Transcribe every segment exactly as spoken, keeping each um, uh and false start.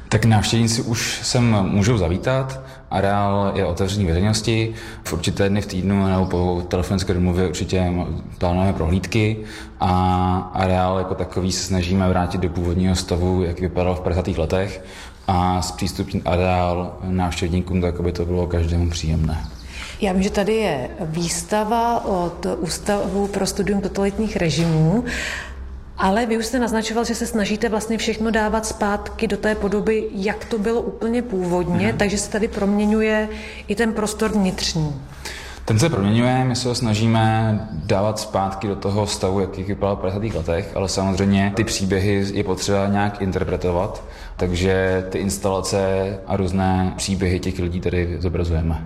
Tak návštěvníci už sem můžou zavítat. Areál je otevřený veřejnosti. V určité dny v týdnu nebo po telefonické domluvě určitě plánujeme prohlídky a areál jako takový se snažíme vrátit do původního stavu, jak vypadal v padesátých letech a zpřístupnit areál návštěvníkům tak, aby to bylo každému příjemné. Já vím, že tady je výstava od Ústavu pro studium totalitních režimů, ale vy už jste naznačoval, že se snažíte vlastně všechno dávat zpátky do té podoby, jak to bylo úplně původně, mm. takže se tady proměňuje i ten prostor vnitřní. Ten se proměňuje, my se ho snažíme dávat zpátky do toho stavu, jaký vypadal v padesátých letech, ale samozřejmě ty příběhy je potřeba nějak interpretovat, takže ty instalace a různé příběhy těch lidí tady zobrazujeme.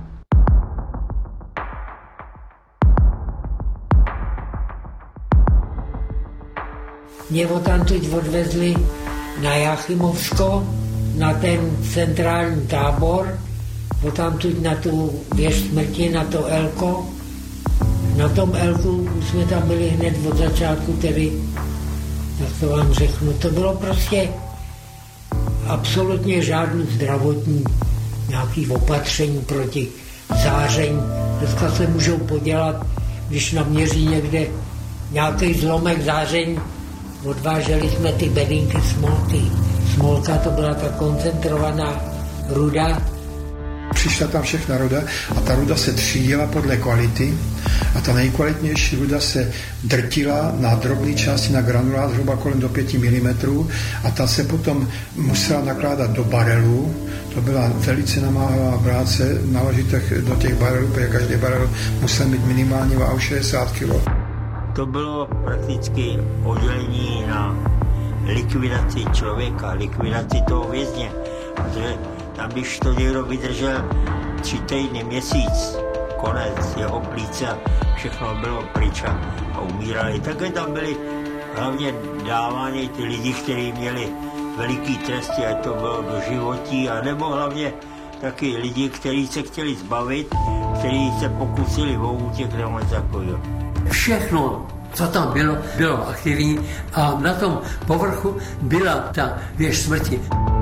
Mě odtamtud odvezli na Jáchymovsko, na ten centrální tábor, odtamtud na tu věž smrti, na to Elko. Na tom Elku jsme tam byli hned od začátku, tedy, tak to vám řeknu, to bylo prostě absolutně žádný zdravotní nějaký opatření proti záření. Dneska se můžou podělat, když naměří někde nějaký zlomek záření. Odváželi jsme ty bedínky smolky. Smolka to byla ta koncentrovaná ruda. Přišla tam všechna ruda a ta ruda se třídila podle kvality a ta nejkvalitnější ruda se drtila na drobné části, na granulát zhruba kolem do pěti milimetrů a ta se potom musela nakládat do barelů. To byla velice namáhavá práce naložit do těch barelů, protože každý barel musel mít minimálně váhu šedesát kilo. To bylo prakticky oddělení na likvidaci člověka, likvidaci toho vězně, protože tam, když to někdo vydržel tři týdny, měsíc, konec, jeho plíce, všechno bylo pryč a umírali. Také tam byli hlavně dáváni ty lidi, kteří měli veliký tresty, ať to bylo do životí, anebo hlavně taky lidi, kteří se chtěli zbavit, kteří se pokusili o útěk nebo něco takového. Všechno, co tam bylo, bylo aktivní a na tom povrchu byla ta věž smrti.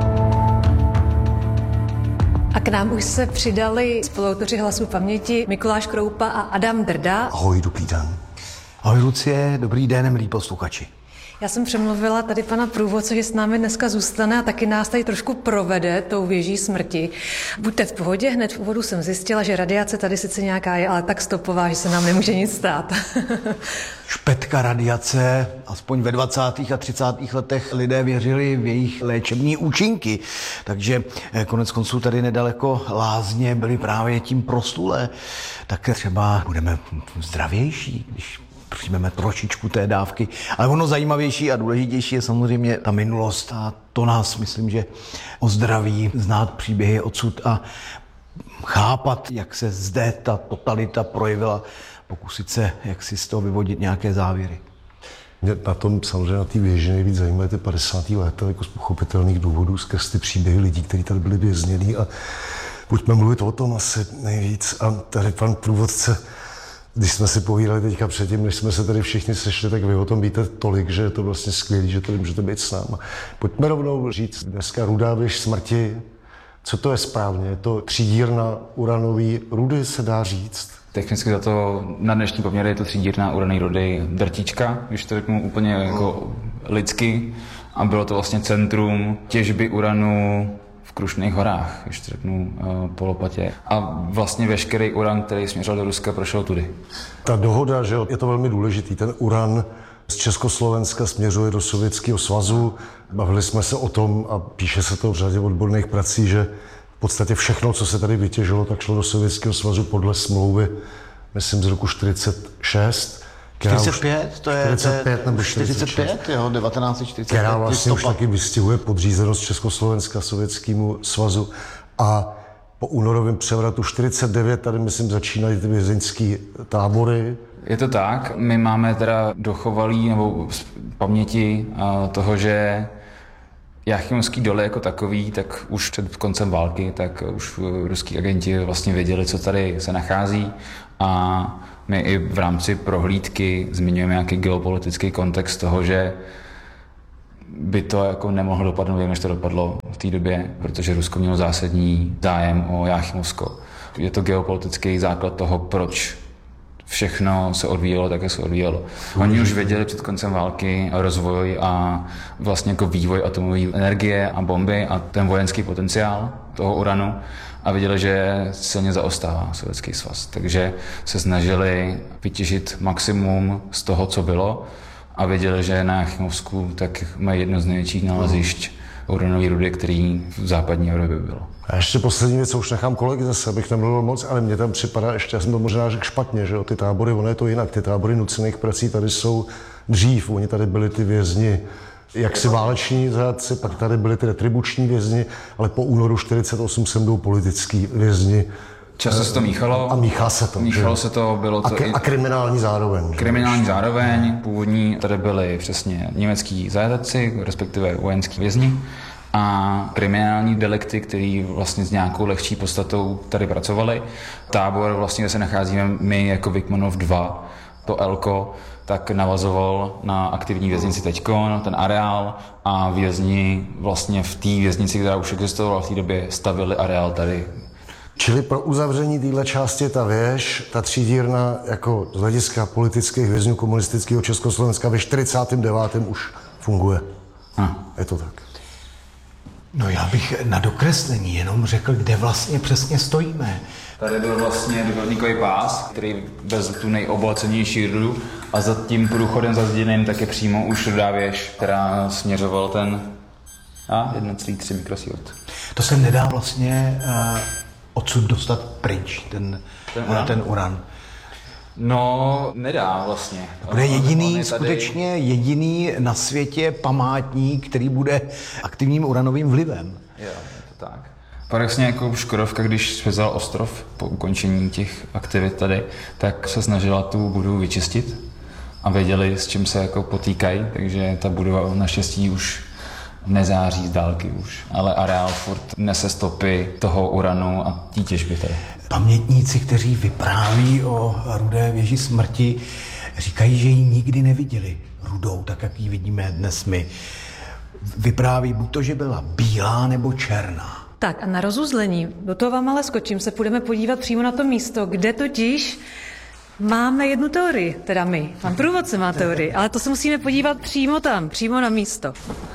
A k nám už se přidali spoluautoři Hlasu paměti Mikuláš Kroupa a Adam Drda. Ahoj, dobrý den. Ahoj, Lucie, dobrý den, milí posluchači. Já jsem přemluvila tady pana průvodce, že s námi dneska zůstane a taky nás tady trošku provede tou věží smrti. Buďte v pohodě, hned v úvodu jsem zjistila, že radiace tady sice nějaká je, ale tak stopová, že se nám nemůže nic stát. Špetka radiace, aspoň ve dvacátých a třicátých letech lidé věřili v jejich léčební účinky. Takže konec konců tady nedaleko lázně byly právě tím proslulé. Tak třeba budeme zdravější, když přijmeme trošičku té dávky. Ale ono zajímavější a důležitější je samozřejmě ta minulost a to nás, myslím, že ozdraví, znát příběhy odsud a chápat, jak se zde ta totalita projevila, pokusit se, jak si z toho vyvodit nějaké závěry. Mě na tom samozřejmě na té věži nejvíc zajímavé ty padesátá léta, jako z pochopitelných důvodů, skrz ty příběhy lidí, kteří tady byli věznění a pojďme mluvit o tom asi nejvíc. A tady pan průvodce, když jsme si povídali teďka předtím, než jsme se tady všichni sešli, tak vy o tom víte tolik, že je to vlastně skvělý, že tady můžete být s náma. Pojďme rovnou říct dneska rudá věž smrti. Co to je správně? Je to třídírna uranový rudy, se dá říct? Technicky za to na dnešní poměry je to třídírna uraný rudy drtička, když to řeknu úplně jako lidsky. A bylo to vlastně centrum těžby uranu v Krušných horách, když to řeknu po lopatě. A vlastně veškerý uran, který směřoval do Ruska, prošel tudy. Ta dohoda, že je to velmi důležitý, ten uran z Československa směřuje do Sovětského svazu. Bavili jsme se o tom a píše se to v řadě odborných prací, že v podstatě všechno, co se tady vytěžilo, tak šlo do Sovětského svazu podle smlouvy, myslím, z roku čtyřicet šest. čtyřicet pět, to je čtyřicet pět nebo čtyřicet pět, jo, devatenáct set čtyřicet pět. Která vlastně už taky vystihuje podřízenost Československa Sovětskému svazu. A po únorovém převratu čtyřicet devět tady, myslím, začínají ty vězeňské tábory. Je to tak. My máme teda dochovalý nebo z paměti toho, že Jáchymovský doly jako takový, tak už před koncem války, tak už ruský agenti vlastně věděli, co tady se nachází a my i v rámci prohlídky zmiňujeme nějaký geopolitický kontext toho, že by to jako nemohlo dopadnout, jak než to dopadlo v té době, protože Rusko mělo zásadní zájem o Jáchymovsko. Je to geopolitický základ toho, proč všechno se odvíjelo tak, jak se odvíjelo. Oni už věděli před koncem války rozvoj a vlastně jako vývoj atomové energie a bomby a ten vojenský potenciál toho uranu a viděli, že silně zaostává Sovětský svaz. Takže se snažili vytěžit maximum z toho, co bylo a věděli, že na Jáchymovsku tak mají jedno z největších nalezišť uranové rudy, který v západní Evropě bylo. A ještě poslední věc, co už nechám kolegy zase, abych nemluvil moc, ale mně tam připadá, ještě já jsem to možná řekl špatně, že jo, ty tábory, ono je to jinak, ty tábory nucených prací tady jsou dřív, oni tady byli ty vězni, jaksi váleční zrádci, pak tady byli ty retribuční vězni, ale po únoru čtyřicet osm sem jdou politický vězni. Často se to míchalo. A míchá se to. Míchalo že? se to, bylo to a, k- i... a kriminální zároveň. Kriminální zároveň, původní tady byli přesně německý zajatci, respektive vojenský vězni a kriminální delikty, který vlastně s nějakou lehčí podstatou tady pracovali. Tábor, vlastně, kde se nacházíme my jako Vikmanov dva, to Elko, tak navazoval na aktivní věznici teďko, ten areál a vězni vlastně v té věznici, která už existovala v té době, stavili areál tady. Čili pro uzavření téhle části ta věž, ta třídírna jako z hlediska politických vězňů komunistického Československa ve čtyřicátém devátém už funguje. A. Je to tak. No já bych na dokreslení jenom řekl, kde vlastně přesně stojíme. Tady byl vlastně dohodníkový pás, který bez tu nejobohacenější rudu a za tím průchodem za zděným tak je přímo už rudá věž, která směřoval ten a jedna celá tři mikrosievert. To se nedá vlastně uh, odsud dostat pryč, ten, ten uran. Ten uran. No, nedá vlastně. Bude jediný, tady... skutečně jediný na světě památník, který bude aktivním uranovým vlivem. Jo, je to tak. Paradoxně jako Škodovka, když svezal ostrov po ukončení těch aktivit tady, tak se snažila tu budovu vyčistit a věděli, s čím se jako potýkají, takže ta budova naštěstí už nezáří z dálky už, ale areál furt nese stopy toho uranu a té těžby tady. Pamětníci, kteří vypráví o rudé věži smrti, říkají, že ji nikdy neviděli rudou, tak jak ji vidíme dnes my. Vypráví buď to, že byla bílá nebo černá. Tak a na rozuzlení, do toho vám ale skočím, se půjdeme podívat přímo na to místo, kde totiž máme jednu teorii, teda my. Pan průvodce má teorii, ale to se musíme podívat přímo tam, přímo na místo.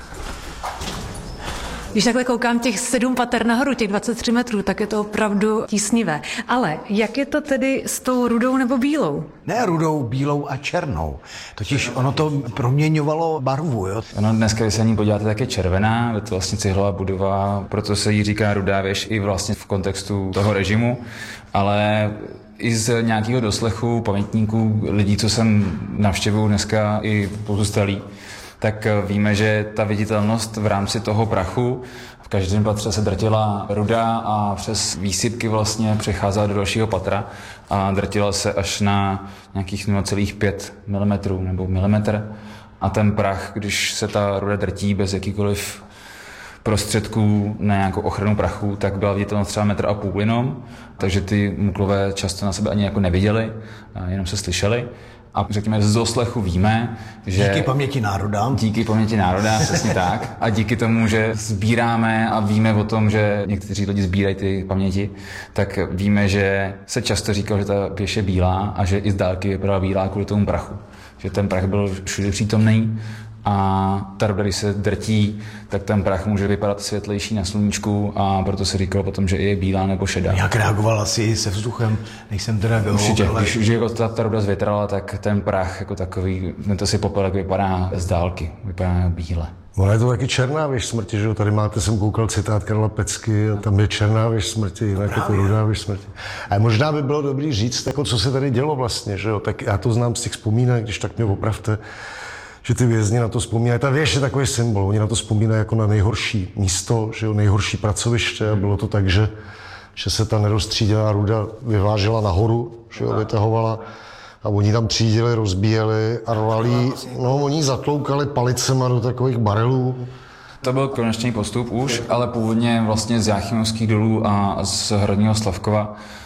Když takhle koukám těch sedm pater nahoru, těch dvacet tři metrů, tak je to opravdu tísnivé. Ale jak je to tedy s tou rudou nebo bílou? Ne rudou, bílou a černou. Totiž ono to proměňovalo barvu, jo? Ono dneska, když se ní podíváte, tak je červená, je to vlastně cihlová budova, proto se jí říká rudá věž i vlastně v kontextu toho režimu, ale i z nějakého doslechu pamětníků, lidí, co jsem navštěvuju dneska i pozůstalí, tak víme, že ta viditelnost v rámci toho prachu v každém patře se drtila ruda a přes výsypky vlastně přecházela do dalšího patra a drtila se až na nějakých nula celá pět milimetrů nebo milimetr. A ten prach, když se ta ruda drtí bez jakýkoliv prostředků na nějakou ochranu prachu, tak byla viditelnost třeba metr a půl jenom, takže ty muklové často na sebe ani jako neviděli, jenom se slyšeli. A řekněme, z doslechu víme, že... Díky paměti národa. Díky paměti národa, přesně tak. A díky tomu, že sbíráme a víme o tom, že někteří lidi sbírají ty paměti, tak víme, že se často říkalo, že ta věž je bílá a že i z dálky vypadala bílá kvůli tomu prachu. Že ten prach byl všude přítomný a ta ruda, když se drtí, tak ten prach může vypadat světlejší na sluníčku a proto se říkalo potom, že je bílá nebo šedá. Jak reagoval asi se vzduchem, nejsem teda geolog, určitě, ale... když už jako ta, ta ruda zvětrala, tak ten prach jako takový, to si popelek vypadá z dálky, vypadá bíle. Ona je to taky černá věž smrti, že jo? Tady máte, jsem koukal citát Karla Pecky, a tam je černá věž smrti, jinak je to rudá věž smrti. A možná by bylo dobrý říct, jako, co se tady dělo vlastně, že jo? Tak já to znám z těch vzpomínek, když tak mě opravte, že ty vězni na to vzpomínají. Ta věž je takový symbol, oni na to vzpomínají jako na nejhorší místo, že jo? Nejhorší pracoviště. A bylo to tak, že, že se ta neroztříděná ruda vyvážela nahoru, že jo? Vytahovala. A oni tam třídili, rozbíjeli a rvali, no oni zatloukali palicema do takových barelů. To byl konečný postup už, ale původně vlastně z Jáchymovských dolů a z Hradního Slavkova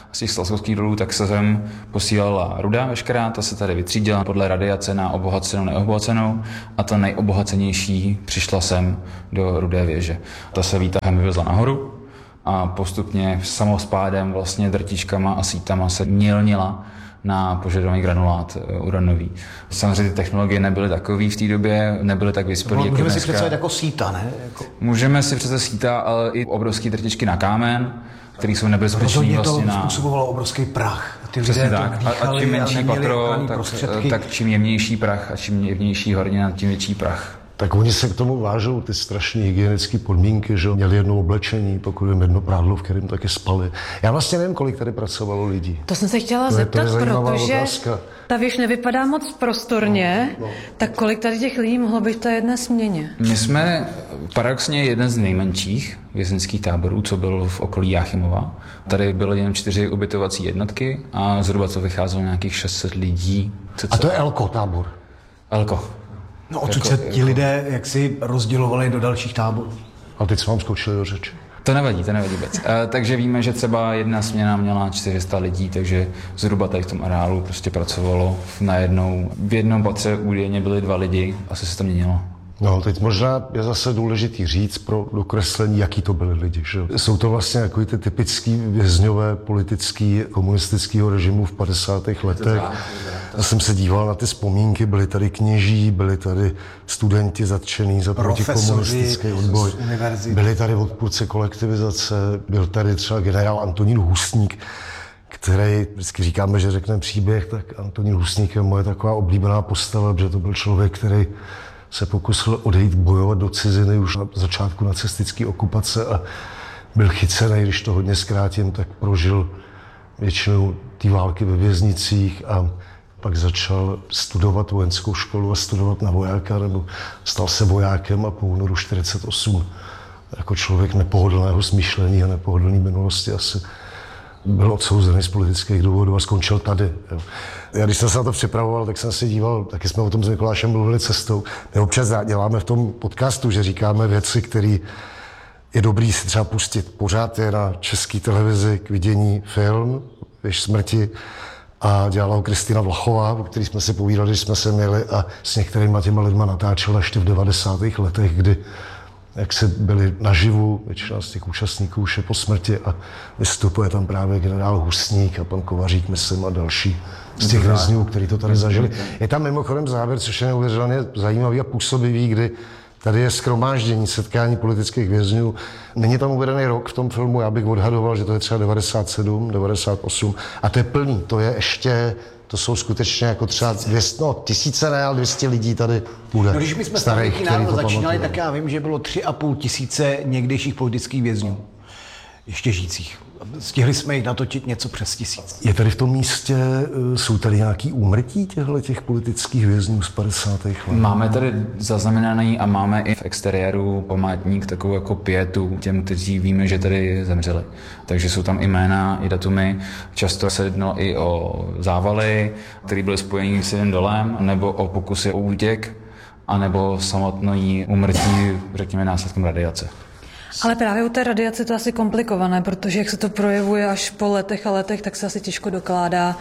z těch Slasovských dolů, tak se sem posílala ruda veškerá, ta se tady vytřídila podle radiace na obohacenou, neobohacenou a ta nejobohacenější přišla sem do Rudé věže. Ta se výtahem vyvezla nahoru a postupně samospádem vlastně drtičkama a sítama se mělnila na požadovaný granulát uranový. Samozřejmě ty technologie nebyly takový v té době, nebyly tak vyspělé jako Můžeme dneska. si představit jako síta, ne? Jako... Můžeme si představit síta, ale i obrovské drtičky na kámen, které jsou nebezpečné vlastně na... to způsobovalo obrovský prach. Ty Přesně tak. A, a čím menší patro, tak, tak čím jemnější prach a čím jemnější hornina, tím větší prach. Tak oni se k tomu vážou ty strašné hygienické podmínky, že měli jedno oblečení, pokud jim jedno prádlo, v kterém taky spali. Já vlastně nevím, kolik tady pracovalo lidí. To jsem se chtěla to zeptat, je, to je protože otázka. Ta věž nevypadá moc prostorně, no, no. Tak kolik tady těch lidí mohlo být v té jedné směně? My jsme paradoxně jeden z nejmenších vězeňských táborů, co byl v okolí Jáchymova. Tady byly jen čtyři ubytovací jednotky a zhruba to vycházelo nějakých šest set lidí. Co, co? A to je Elko tábor? Elko. No odsud se ti lidé jaksi rozdělovali do dalších táborů. A teď jsme vám skočili do řeči. To nevadí, to nevadí vůbec. E, takže víme, že třeba jedna směna měla čtyři sta lidí, takže zhruba tady v tom areálu prostě pracovalo najednou. V jednom patře údajně byli dva lidi, asi se to měnilo. No, teď možná je zase důležitý říct pro dokreslení, jaký to byli lidi. Že? Jsou to vlastně jako ty typický vězňové politický komunistického režimu v padesátých letech. Já jsem se díval na ty vzpomínky, byli tady kněží, byli tady studenti zatčený za protikomunistický odboj, byli tady odpůrci kolektivizace, byl tady třeba generál Antonín Husník, který, vždycky říkáme, že řekne příběh, tak Antonín Husník je moje taková oblíbená postava, protože to byl člověk, který se pokusil odejít bojovat do ciziny už na začátku nacistické okupace a byl chycený, když to hodně zkrátím, tak prožil většinou té války ve věznicích a pak začal studovat vojenskou školu a studovat na vojáka, nebo stal se vojákem a po únoru čtyřicet osm jako člověk nepohodlného smýšlení a nepohodlné minulosti asi byl odsouzený z politických důvodů a skončil tady. Jo. Já když jsem se na to připravoval, tak jsem si díval, taky jsme o tom s Mikulášem mluvili cestou. My občas děláme v tom podcastu, že říkáme věci, které je dobrý si třeba pustit. Pořád je na české televizi k vidění film Věž smrti a dělala ho Kristýna Vlachová, o který jsme si povídali, když jsme se měli a s některýma těma lidma natáčela ještě v devadesátých letech, kdy jak se byli naživu, většina z těch účastníků už je po smrti a vystupuje tam právě generál Husník a pan Kovařík, myslím, a další z těch vězňů, kteří to tady zažili. Je tam mimochodem závěr, což je neuvěřitelně zajímavý a působivý, kdy tady je shromáždění, setkání politických vězňů. Není tam uvedený rok v tom filmu, já bych odhadoval, že to je třeba devadesát sedm, devadesát osm a to je plný, to je ještě... To jsou skutečně jako třeba dvě stě, no, tisíce ne, ale dvě stě lidí tady bude. No, když my jsme starých národ začínali, tak já vím, že bylo tři a půl tisíce někdejších politických vězňů, ještě žijících. Stihli jsme jich natočit něco přes tisíc. Je tady v tom místě, jsou tady nějaký úmrtí těchto těch politických vězňů z padesátých let? Máme tady zaznamenaný a máme i v exteriéru památník, takovou jako pietu těm, kteří víme, že tady zemřeli. Takže jsou tam i jména, i datumy. Často se jednalo i o závaly, které byly spojené s jedním dolem, nebo o pokusy o útěk, anebo samotný úmrtí, řekněme, následkem radiace. Ale právě u té radiace to je asi komplikované, protože jak se to projevuje až po letech a letech, tak se asi těžko dokládá,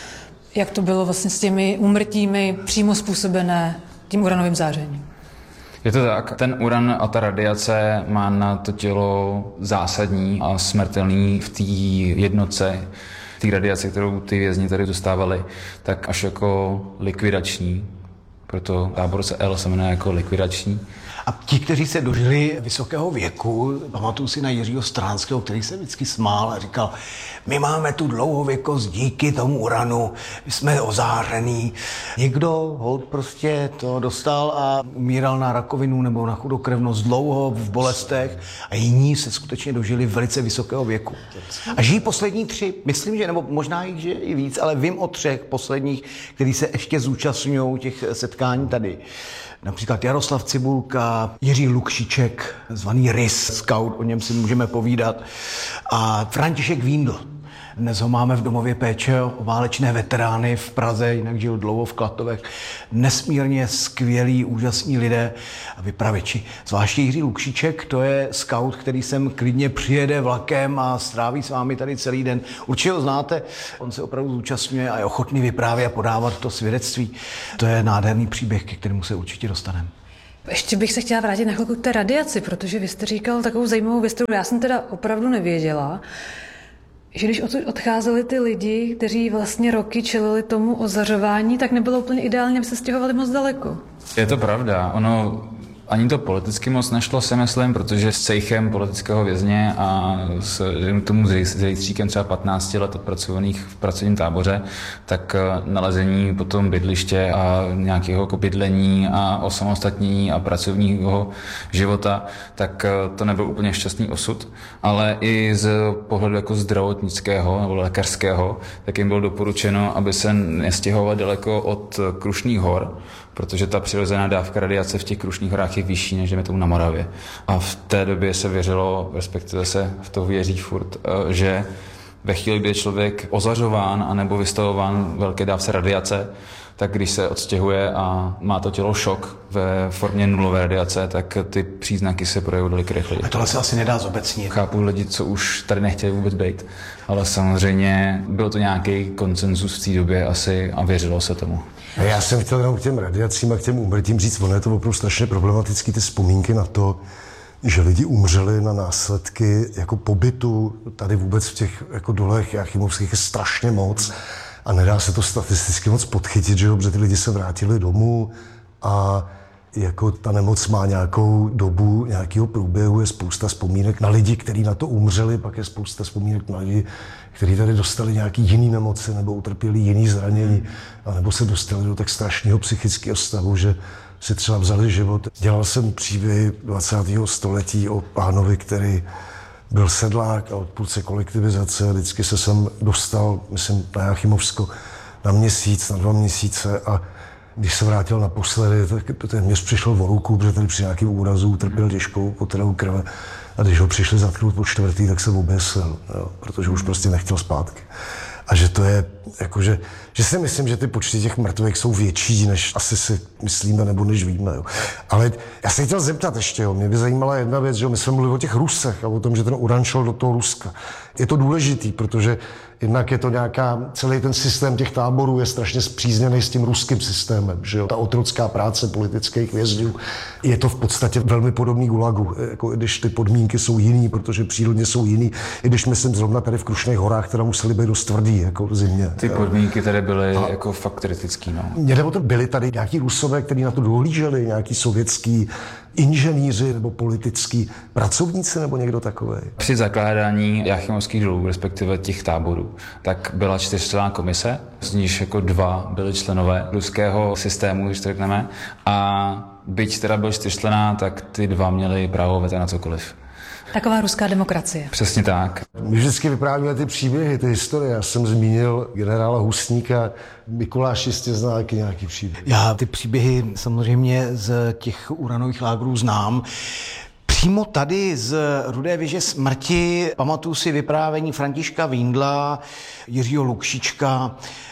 jak to bylo vlastně s těmi úmrtími přímo způsobené tím uranovým zářením. Je to tak. Ten uran a ta radiace má na to tělo zásadní a smrtelný v té jednotce, té radiace, kterou ty vězni tady dostávali, tak až jako likvidační. Proto táborce L se jmenuje jako likvidační. A ti, kteří se dožili vysokého věku, pamatuju si na Jiřího Stránského, který se vždycky smál a říkal, my máme tu dlouhověkost díky tomu uranu, my jsme ozářený. Někdo holt prostě to dostal a umíral na rakovinu nebo na chudokrevnost dlouho v bolestech a jiní se skutečně dožili velice vysokého věku. A žijí poslední tři, myslím, že, nebo možná jich žije i víc, ale vím o třech posledních, kteří se ještě zúčastňují těch setkání tady. Například Jaroslav Cibulka, Jiří Lukšiček, zvaný Rys, scout, o něm si můžeme povídat, a František Víndl. Dnes ho máme v domově péče o válečné veterány v Praze, jinak žil dlouho v Klatovech. Nesmírně skvělí, úžasní lidé a vypravěči. Zvláště Jiří Lukšiček, to je skaut, který sem klidně přijede vlakem a stráví s vámi tady celý den. Určitě ho znáte, on se opravdu zúčastňuje a je ochotný vyprávět a podávat to svědectví. To je nádherný příběh, ke kterému se určitě dostaneme. Ještě bych se chtěla vrátit na chvilku k té radiaci, protože vy jste říkal takovou zajímavou věc, kterou já jsem teda opravdu nevěděla, že když odsud odcházeli ty lidi, kteří vlastně roky čelili tomu ozařování, tak nebylo úplně ideálně, aby se stěhovali moc daleko. Je to pravda. Ono ani to politicky moc nešlo, si myslím, protože s cejchem politického vězně a s tomu rejstříkem třeba patnáct let odpracovaných v pracovním táboře, tak nalezení potom bydliště a nějakého jako bydlení a osamostatnění a pracovního života, tak to nebyl úplně šťastný osud, ale i z pohledu jako zdravotnického nebo lékařského, tak jim bylo doporučeno, aby se nestěhovali daleko od Krušných hor, protože ta přirozená dávka radiace v těch Krušných horách je vyšší, než jdeme tomu na Moravě. A v té době se věřilo, respektive se v to věří furt, že ve chvíli, kdy je člověk ozařován anebo vystavován velké dávce radiace, tak když se odstěhuje a má to tělo šok ve formě nulové radiace, tak ty příznaky se projevují daleko rychleji. A tohle se asi nedá zobecnit. Chápu lidi, co už tady nechtěli vůbec být, ale samozřejmě byl to nějaký konsenzus v té době asi a věřilo se tomu. A já jsem chtěl jenom k těm radiacím a k těm úmrtím říct, ono je to opravdu strašně problematický, ty vzpomínky na to, že lidi umřeli na následky jako pobytu tady vůbec v těch jako dolech Jáchymovských je strašně moc a nedá se to statisticky moc podchytit, že jo, protože ty lidi se vrátili domů a jako ta nemoc má nějakou dobu, nějakého průběhu, je spousta vzpomínek na lidi, kteří na to umřeli, pak je spousta vzpomínek na lidi, kteří tady dostali nějaký jiný nemoci nebo utrpěli jiný zranění, nebo se dostali do tak strašného psychického stavu, že si třeba vzali život. Dělal jsem příběhy dvacátého století o pánovi, který byl sedlák a odpůrce kolektivizace. Vždycky se sem dostal, myslím, na Jáchymovsko na měsíc, na dva měsíce a když se vrátil naposledy, tak téměř přišel o ruku, protože tady při nějakým úrazu utrpěl těžkou potravu krve. A když ho přišli zatknout po čtvrtý, tak se oběsil, jo, protože už prostě nechtěl zpátky. A že to je, jakože, že si myslím, že ty počty těch mrtvých jsou větší, než asi si myslíme, nebo než víme. Jo. Ale já se chtěl zeptat ještě, jo. Mě by zajímala jedna věc, že my jsme mluvili o těch Rusech a o tom, že ten uran šel do toho Ruska. Je to důležitý, protože jednak je to nějaká, celý ten systém těch táborů je strašně spřízněný s tím ruským systémem, že jo. Ta otrocká práce politických vězňů, je to v podstatě velmi podobný gulagu, jako když ty podmínky jsou jiný, protože přírodně jsou jiný, i když myslím zrovna tady v Krušných horách, teda museli být dost tvrdý, jako v zimě. Ty podmínky tady byly a jako fakt kritický, no. Mě jde o to, byli tady nějaký Rusové, kteří na to dohlíželi, nějaký sovětský inženýři nebo politický pracovníci nebo někdo takový. Při zakládání Jáchymovských dolů, respektive těch táborů, tak byla čtyřčlenná komise, z níž jako dva byli členové ruského systému, když to řekneme, a byť teda byl čtyřčlenná, tak ty dva měli právo veta na cokoliv. Taková ruská demokracie. Přesně tak. My vždycky vyprávíme ty příběhy, ty historie. Já jsem zmínil generála Husníka, Mikuláš jistě zná taky nějaký příběh. Já ty příběhy samozřejmě z těch uranových lágrů znám. Přímo tady z Rudé věže smrti pamatuju si vyprávění Františka Víndla, Jiřího Lukšička,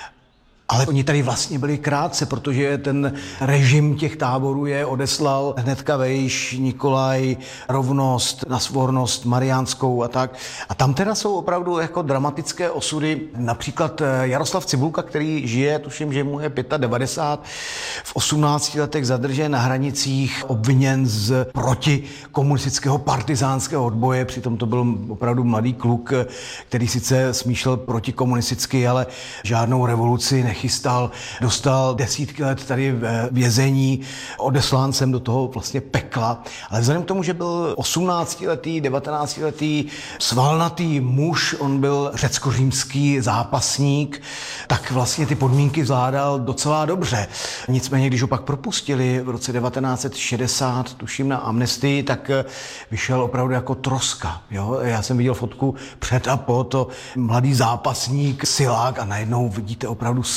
ale oni tady vlastně byli krátce, protože ten režim těch táborů je odeslal hnedka vejš, Nikolaj, Rovnost, na Svornost, Mariánskou a tak. A tam teda jsou opravdu jako dramatické osudy. Například Jaroslav Cibulka, který žije, tuším, že mu je devadesát pět, v osmnácti letech zadržen na hranicích, obviněn z protikomunistického partizánského odboje. Přitom to byl opravdu mladý kluk, který sice smýšlel protikomunisticky, ale žádnou revoluci nechystal. Dostal desítky let tady ve vězení, odeslán jsem do toho vlastně pekla. Ale vzhledem k tomu, že byl osmnáctiletý, devatenáctiletý, svalnatý muž, on byl řecko-římský zápasník, tak vlastně ty podmínky zvládal docela dobře. Nicméně, když ho pak propustili v roce devatenáct set šedesát, tuším na amnestii, tak vyšel opravdu jako troska. Jo? Já jsem viděl fotku před a po, to mladý zápasník, silák a najednou vidíte opravdu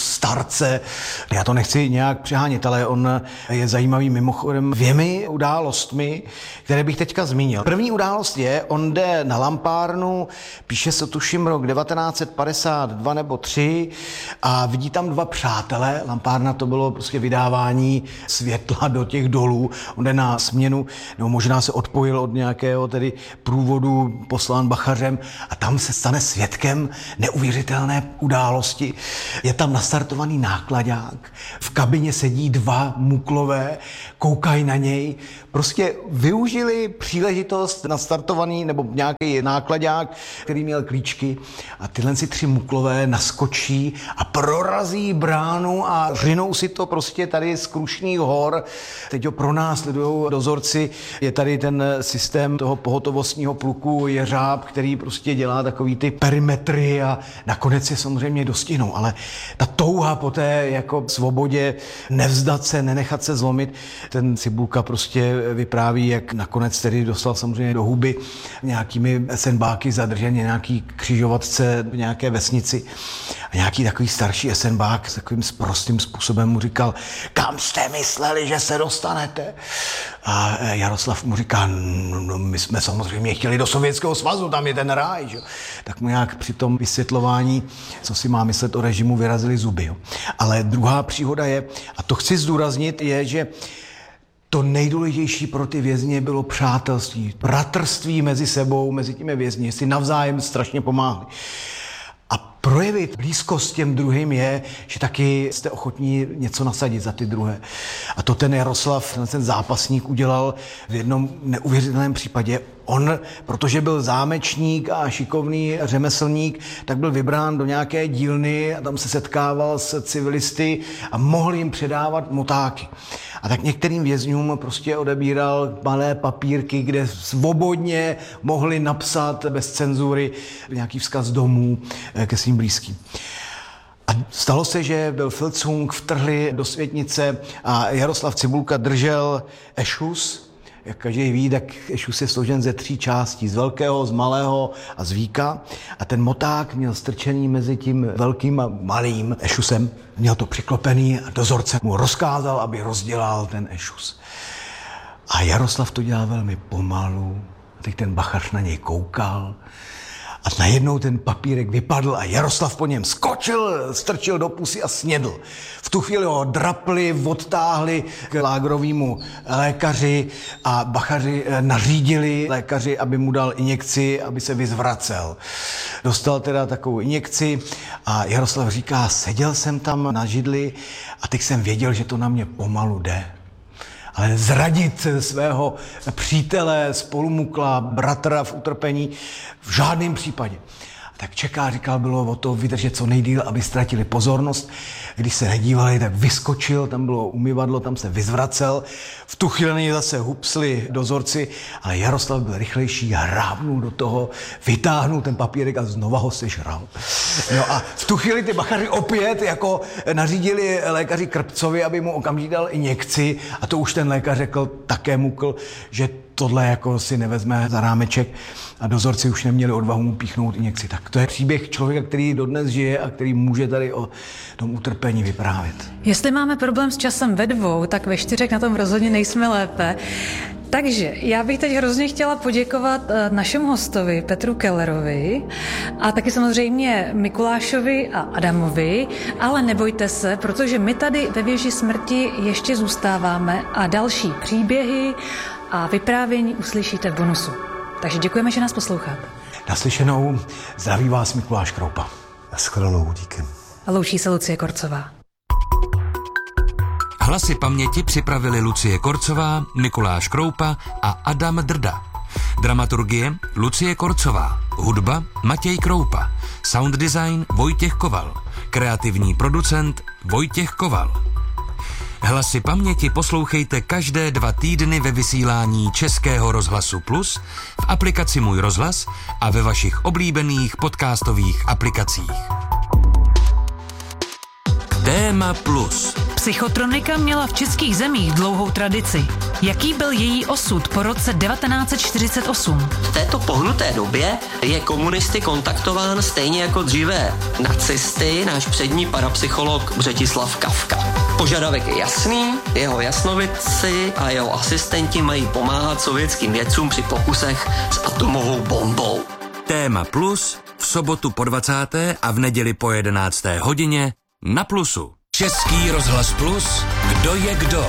starce. Já to nechci nějak přehánět, ale on je zajímavý mimochodem dvěmi událostmi, které bych teďka zmínil. První událost je, on jde na lampárnu, píše se tuším rok devatenáct set padesát dva nebo tři a vidí tam dva přátelé. Lampárna to bylo prostě vydávání světla do těch dolů. On jde na směnu, nebo možná se odpojil od nějakého tedy průvodu poslán bachařem a tam se stane svědkem neuvěřitelné události. Je tam nastartovaný nákladák, v kabině sedí dva muklové, koukají na něj, prostě využili příležitost nastartovaný nebo nějaký nákladák, který měl klíčky a tyhle si tři muklové naskočí a prorazí bránu a řinou si to prostě tady z Krušných hor. Teď ho pronásledujou dozorci, je tady ten systém toho pohotovostního pluku Jeřáb, který prostě dělá takový ty perimetry a nakonec je samozřejmě dostihnou, ale ta touha po té jako svobodě, nevzdat se, nenechat se zlomit, ten Cibulka prostě vypráví, jak nakonec tedy dostal samozřejmě do huby nějakými esenbáky zadržen nějaký křižovatce v nějaké vesnici a nějaký takový starší esenbák s takovým sprostým způsobem mu říkal, kam jste mysleli, že se dostanete? A Jaroslav mu říká, no, my jsme samozřejmě chtěli do Sovětského svazu, tam je ten ráj. Že? Tak mu nějak při tom vysvětlování, co si má myslet o režimu, vyrazili zuby. Jo? Ale druhá příhoda je, a to chci zdůraznit, je, že to nejdůležitější pro ty vězně bylo přátelství, bratrství mezi sebou, mezi těmi vězni, si navzájem strašně pomáhali. A projevit blízkost těm druhým je, že taky jste ochotní něco nasadit za ty druhé. A to ten Jaroslav, ten zápasník udělal v jednom neuvěřitelném případě. On, protože byl zámečník a šikovný řemeslník, tak byl vybrán do nějaké dílny a tam se setkával s civilisty a mohl jim předávat motáky. A tak některým vězňům prostě odebíral malé papírky, kde svobodně mohli napsat bez cenzury nějaký vzkaz domů ke svým blízkým. A stalo se, že byl Filcung, vtrhli do světnice a Jaroslav Cibulka držel ešus. Jak každý ví, tak ešus je složen ze tří částí, z velkého, z malého a z víka. A ten moták měl strčený mezi tím velkým a malým ešusem. Měl to přiklopený a dozorce mu rozkázal, aby rozdělal ten ešus. A Jaroslav to dělal velmi pomalu. Teď ten bachař na něj koukal. A najednou ten papírek vypadl a Jaroslav po něm skočil, strčil do pusy a snědl. V tu chvíli ho drapli, odtáhli k lágrovému lékaři a bachaři nařídili lékaři, aby mu dal injekci, aby se vyzvracel. Dostal teda takovou injekci a Jaroslav říká, seděl jsem tam na židli a teď jsem věděl, že to na mě pomalu jde. Ale zradit svého přítele, spolumukla, bratra v utrpení v žádném případě. Tak čeká, říkal, bylo o to vydržet co nejdýl, aby ztratili pozornost. Když se nedívali, tak vyskočil, tam bylo umyvadlo, tam se vyzvracel. V tu chvíli zase hupsli dozorci, ale Jaroslav byl rychlejší, hrábnul do toho, vytáhnul ten papírek a znova ho sežral. No a v tu chvíli ty bachaři opět jako nařídili lékaři Krpcovi, aby mu okamžitě dal injekci a to už ten lékař řekl, také mukl, že tohle jako si nevezme za rámeček a dozorci už neměli odvahu mu píchnout injekci. Tak to je příběh člověka, který dodnes žije a který může tady o tom utrpení vyprávět. Jestli máme problém s časem ve dvou, tak ve čtyřech na tom rozhodně nejsme lépe. Takže já bych teď hrozně chtěla poděkovat našemu hostovi Petru Kellerovi a taky samozřejmě Mikulášovi a Adamovi, ale nebojte se, protože my tady ve Věži smrti ještě zůstáváme a další příběhy a vyprávění uslyšíte v bonusu. Takže děkujeme, že nás posloucháte. Naslyšenou, zdraví vás Mikuláš Kroupa. Naschledanou, díky. A loučí se Lucie Korcová. Hlasy paměti připravili Lucie Korcová, Mikuláš Kroupa a Adam Drda. Dramaturgie Lucie Korcová, hudba Matěj Kroupa, sound design Vojtěch Koval, kreativní producent Vojtěch Koval. Hlasy paměti poslouchejte každé dva týdny ve vysílání Českého rozhlasu Plus, v aplikaci Můj rozhlas a ve vašich oblíbených podcastových aplikacích. Téma Plus. Psychotronika měla v českých zemích dlouhou tradici. Jaký byl její osud po roce devatenáct set čtyřicet osm? V této pohnuté době je komunisty kontaktován stejně jako dříve nacisty náš přední parapsycholog Břetislav Kafka. Požadavek je jasný, jeho jasnovidci a jeho asistenti mají pomáhat sovětským vědcům při pokusech s atomovou bombou. Téma Plus v sobotu po dvacáté a v neděli po jedenácté hodině na Plusu. Český rozhlas Plus, kdo je kdo?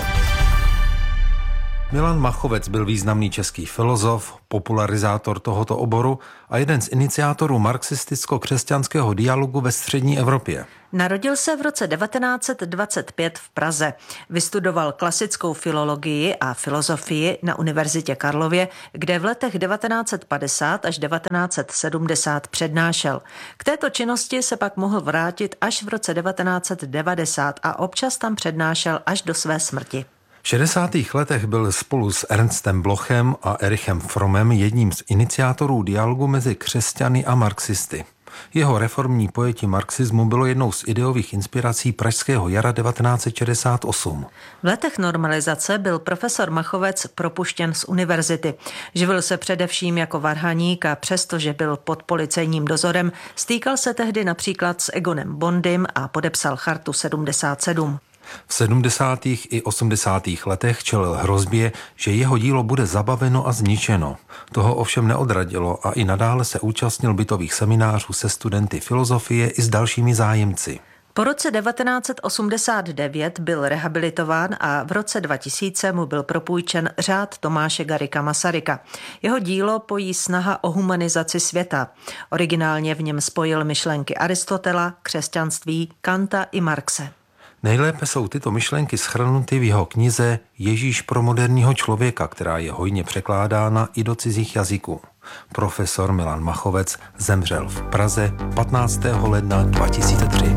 Milan Machovec byl významný český filozof, popularizátor tohoto oboru a jeden z iniciátorů marxisticko-křesťanského dialogu ve střední Evropě. Narodil se v roce devatenáct set dvacet pět v Praze. Vystudoval klasickou filologii a filozofii na Univerzitě Karlově, kde v letech devatenáct set padesát až devatenáct set sedmdesát přednášel. K této činnosti se pak mohl vrátit až v roce devatenáct set devadesát a občas tam přednášel až do své smrti. V šedesátých letech byl spolu s Ernstem Blochem a Erichem Frommem jedním z iniciátorů dialogu mezi křesťany a marxisty. Jeho reformní pojetí marxismu bylo jednou z ideových inspirací pražského jara devatenáct set šedesát osm. V letech normalizace byl profesor Machovec propuštěn z univerzity. Živil se především jako varhaník a přestože byl pod policejním dozorem, stýkal se tehdy například s Egonem Bondym a podepsal Chartu sedmdesát sedm. V sedmdesátých i osmdesátých letech čelil hrozbě, že jeho dílo bude zabaveno a zničeno. Toho ovšem neodradilo a i nadále se účastnil bytových seminářů se studenty filozofie i s dalšími zájemci. Po roce devatenáct set osmdesát devět byl rehabilitován a v roce dva tisíce mu byl propůjčen řád Tomáše Garrigua Masaryka. Jeho dílo pojí snaha o humanizaci světa. Originálně v něm spojil myšlenky Aristotela, křesťanství, Kanta i Marxe. Nejlépe jsou tyto myšlenky shrnuty v jeho knize Ježíš pro moderního člověka, která je hojně překládána i do cizích jazyků. Profesor Milan Machovec zemřel v Praze patnáctého ledna dva tisíce tři.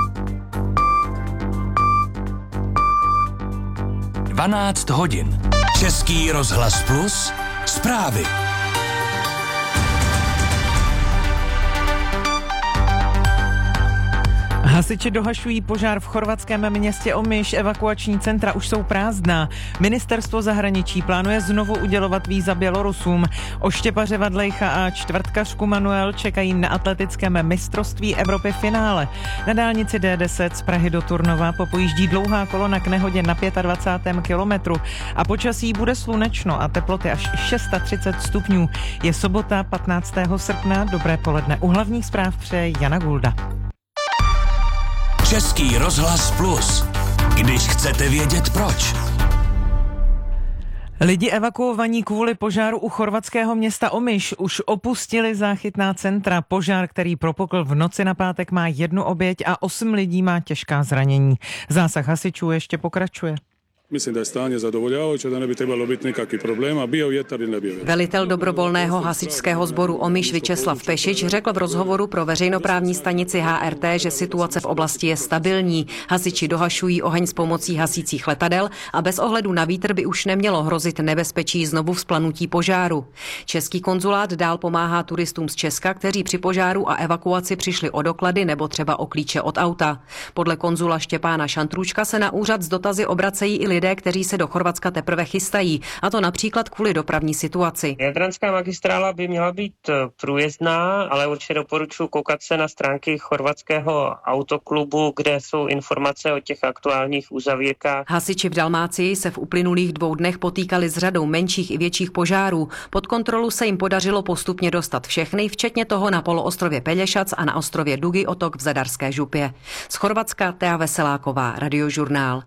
dvanáct hodin. Český rozhlas Plus. Zprávy. Hasiči dohašují požár v chorvatském městě Omiš, evakuační centra už jsou prázdná. Ministerstvo zahraničí plánuje znovu udělovat víza Bělorusům. Oštěpaře Vadlejcha a čtvrtkařku Manuel čekají na atletickém mistrovství Evropy finále. Na dálnici D deset z Prahy do Turnova popojíždí dlouhá kolona k nehodě na dvacátém pátém kilometru a počasí bude slunečno a teploty až třicet šest stupňů. Je sobota patnáctého srpna, dobré poledne. U hlavních zpráv přeje Jana Gulda. Český rozhlas Plus. Když chcete vědět proč. Lidi evakuovaní kvůli požáru u chorvatského města Omiš už opustili záchytná centra. Požár, který propukl v noci na pátek, má jednu oběť a osm lidí má těžká zranění. Zásah hasičů ještě pokračuje. Myslím, da je stanje zadovoljavajuće, da ne bi trebalo biti nikakvih problema, bio vjetar ili ne bio vjetar. Velitel dobrovolného hasičského sboru Omiš Vyčeslav Pešič řekl v rozhovoru pro veřejnoprávní stanici H R T, že situace v oblasti je stabilní. Hasiči dohašují oheň s pomocí hasících letadel a bez ohledu na vítr by už nemělo hrozit nebezpečí znovu vzplanutí požáru. Český konzulát dál pomáhá turistům z Česka, kteří při požáru a evakuaci přišli o doklady nebo třeba o klíče od auta. Podle konzula Štěpána Šantrůčka se na úřad s dotazy obracejí i lidé, kteří se do Chorvatska teprve chystají, a to například kvůli dopravní situaci. Jadranská magistrála by měla být průjezdná, ale určitě doporučuji koukat se na stránky chorvatského autoklubu, kde jsou informace o těch aktuálních uzavírkách. Hasiči v Dalmácii se v uplynulých dvou dnech potýkali s řadou menších i větších požárů. Pod kontrolu se jim podařilo postupně dostat všechny, včetně toho na poloostrově Pelješac a na ostrově Dugi Otok v Zadarské župě. Z Chorvatska Tea Veseláková, Radiožurnál.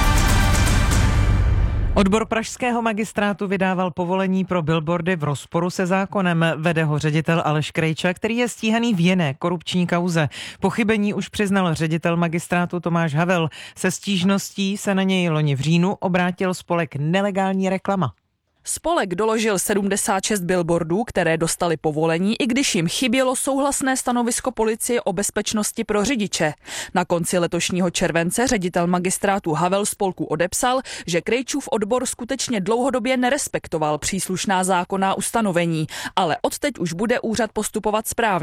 Odbor pražského magistrátu vydával povolení pro billboardy v rozporu se zákonem. Vede ho ředitel Aleš Krejča, který je stíhaný v jiné korupční kauze. Pochybení už přiznal ředitel magistrátu Tomáš Havel. Se stížností se na něj loni v říjnu obrátil spolek Nelegální reklama. Spolek doložil sedmdesát šest billboardů, které dostali povolení, i když jim chybělo souhlasné stanovisko policie o bezpečnosti pro řidiče. Na konci letošního července ředitel magistrátu Havel spolku odepsal, že Krejčův odbor skutečně dlouhodobě nerespektoval příslušná zákonná ustanovení, ale odteď už bude úřad postupovat správně.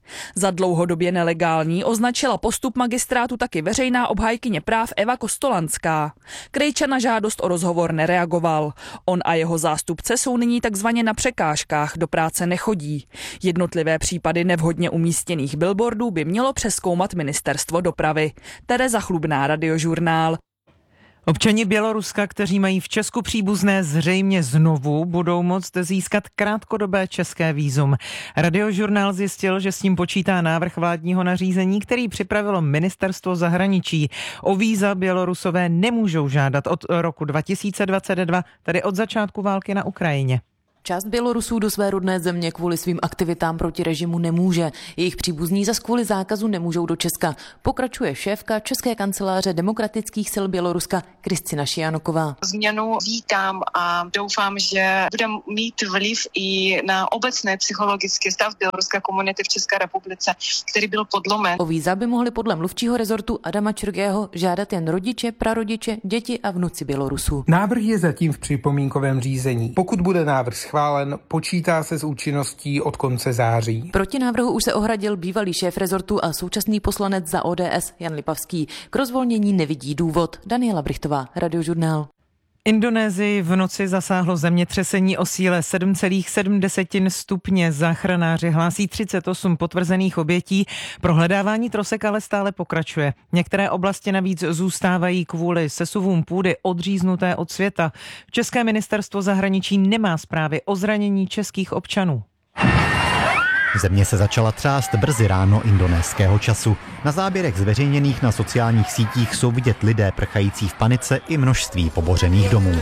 Za dlouhodobě nelegální označila postup magistrátu taky veřejná obhájkyně práv Eva Kostolanská. Krejča na žádost o rozhovor nereagoval. On a jeho zástupce jsou nyní takzvaně na překážkách, do práce nechodí. Jednotlivé případy nevhodně umístěných billboardů by mělo přezkoumat ministerstvo dopravy. Tereza Chlubná, Radiožurnál. Občani Běloruska, kteří mají v Česku příbuzné, zřejmě znovu budou moct získat krátkodobé české vízum. Radiožurnál zjistil, že s tím počítá návrh vládního nařízení, který připravilo ministerstvo zahraničí. O víza Bělorusové nemůžou žádat od roku dva tisíce dvacet dva, tedy od začátku války na Ukrajině. Část Bělorusů do své rodné země kvůli svým aktivitám proti režimu nemůže. Jejich příbuzní zas kvůli zákazu nemůžou do Česka. Pokračuje šéfka České kanceláře demokratických sil Běloruska Kristina Šianoková. Změnu vítám a doufám, že bude mít vliv i na obecný psychologický stav běloruské komunity v České republice, který byl podlomen. O víza by mohli podle mluvčího rezortu Adama Čurgého žádat jen rodiče, prarodiče, děti a vnuci Bělorusů. Návrh je zatím v připomínkovém řízení. Pokud bude návrh schválen, počítá se s účinností od konce září. Proti návrhu už se ohradil bývalý šéf rezortu a současný poslanec za O D S Jan Lipavský. K rozvolnění nevidí důvod. Daniela Brichtová, Radiožurnál. Indonésii v noci zasáhlo zemětřesení o síle sedm celá sedm stupně. Záchranáři hlásí třicet osm potvrzených obětí. Prohledávání trosek ale stále pokračuje. Některé oblasti navíc zůstávají kvůli sesuvům půdy odříznuté od světa. České ministerstvo zahraničí nemá zprávy o zranění českých občanů. Země se začala třást brzy ráno indonéského času. Na záběrech zveřejněných na sociálních sítích jsou vidět lidé prchající v panice i množství pobořených domů.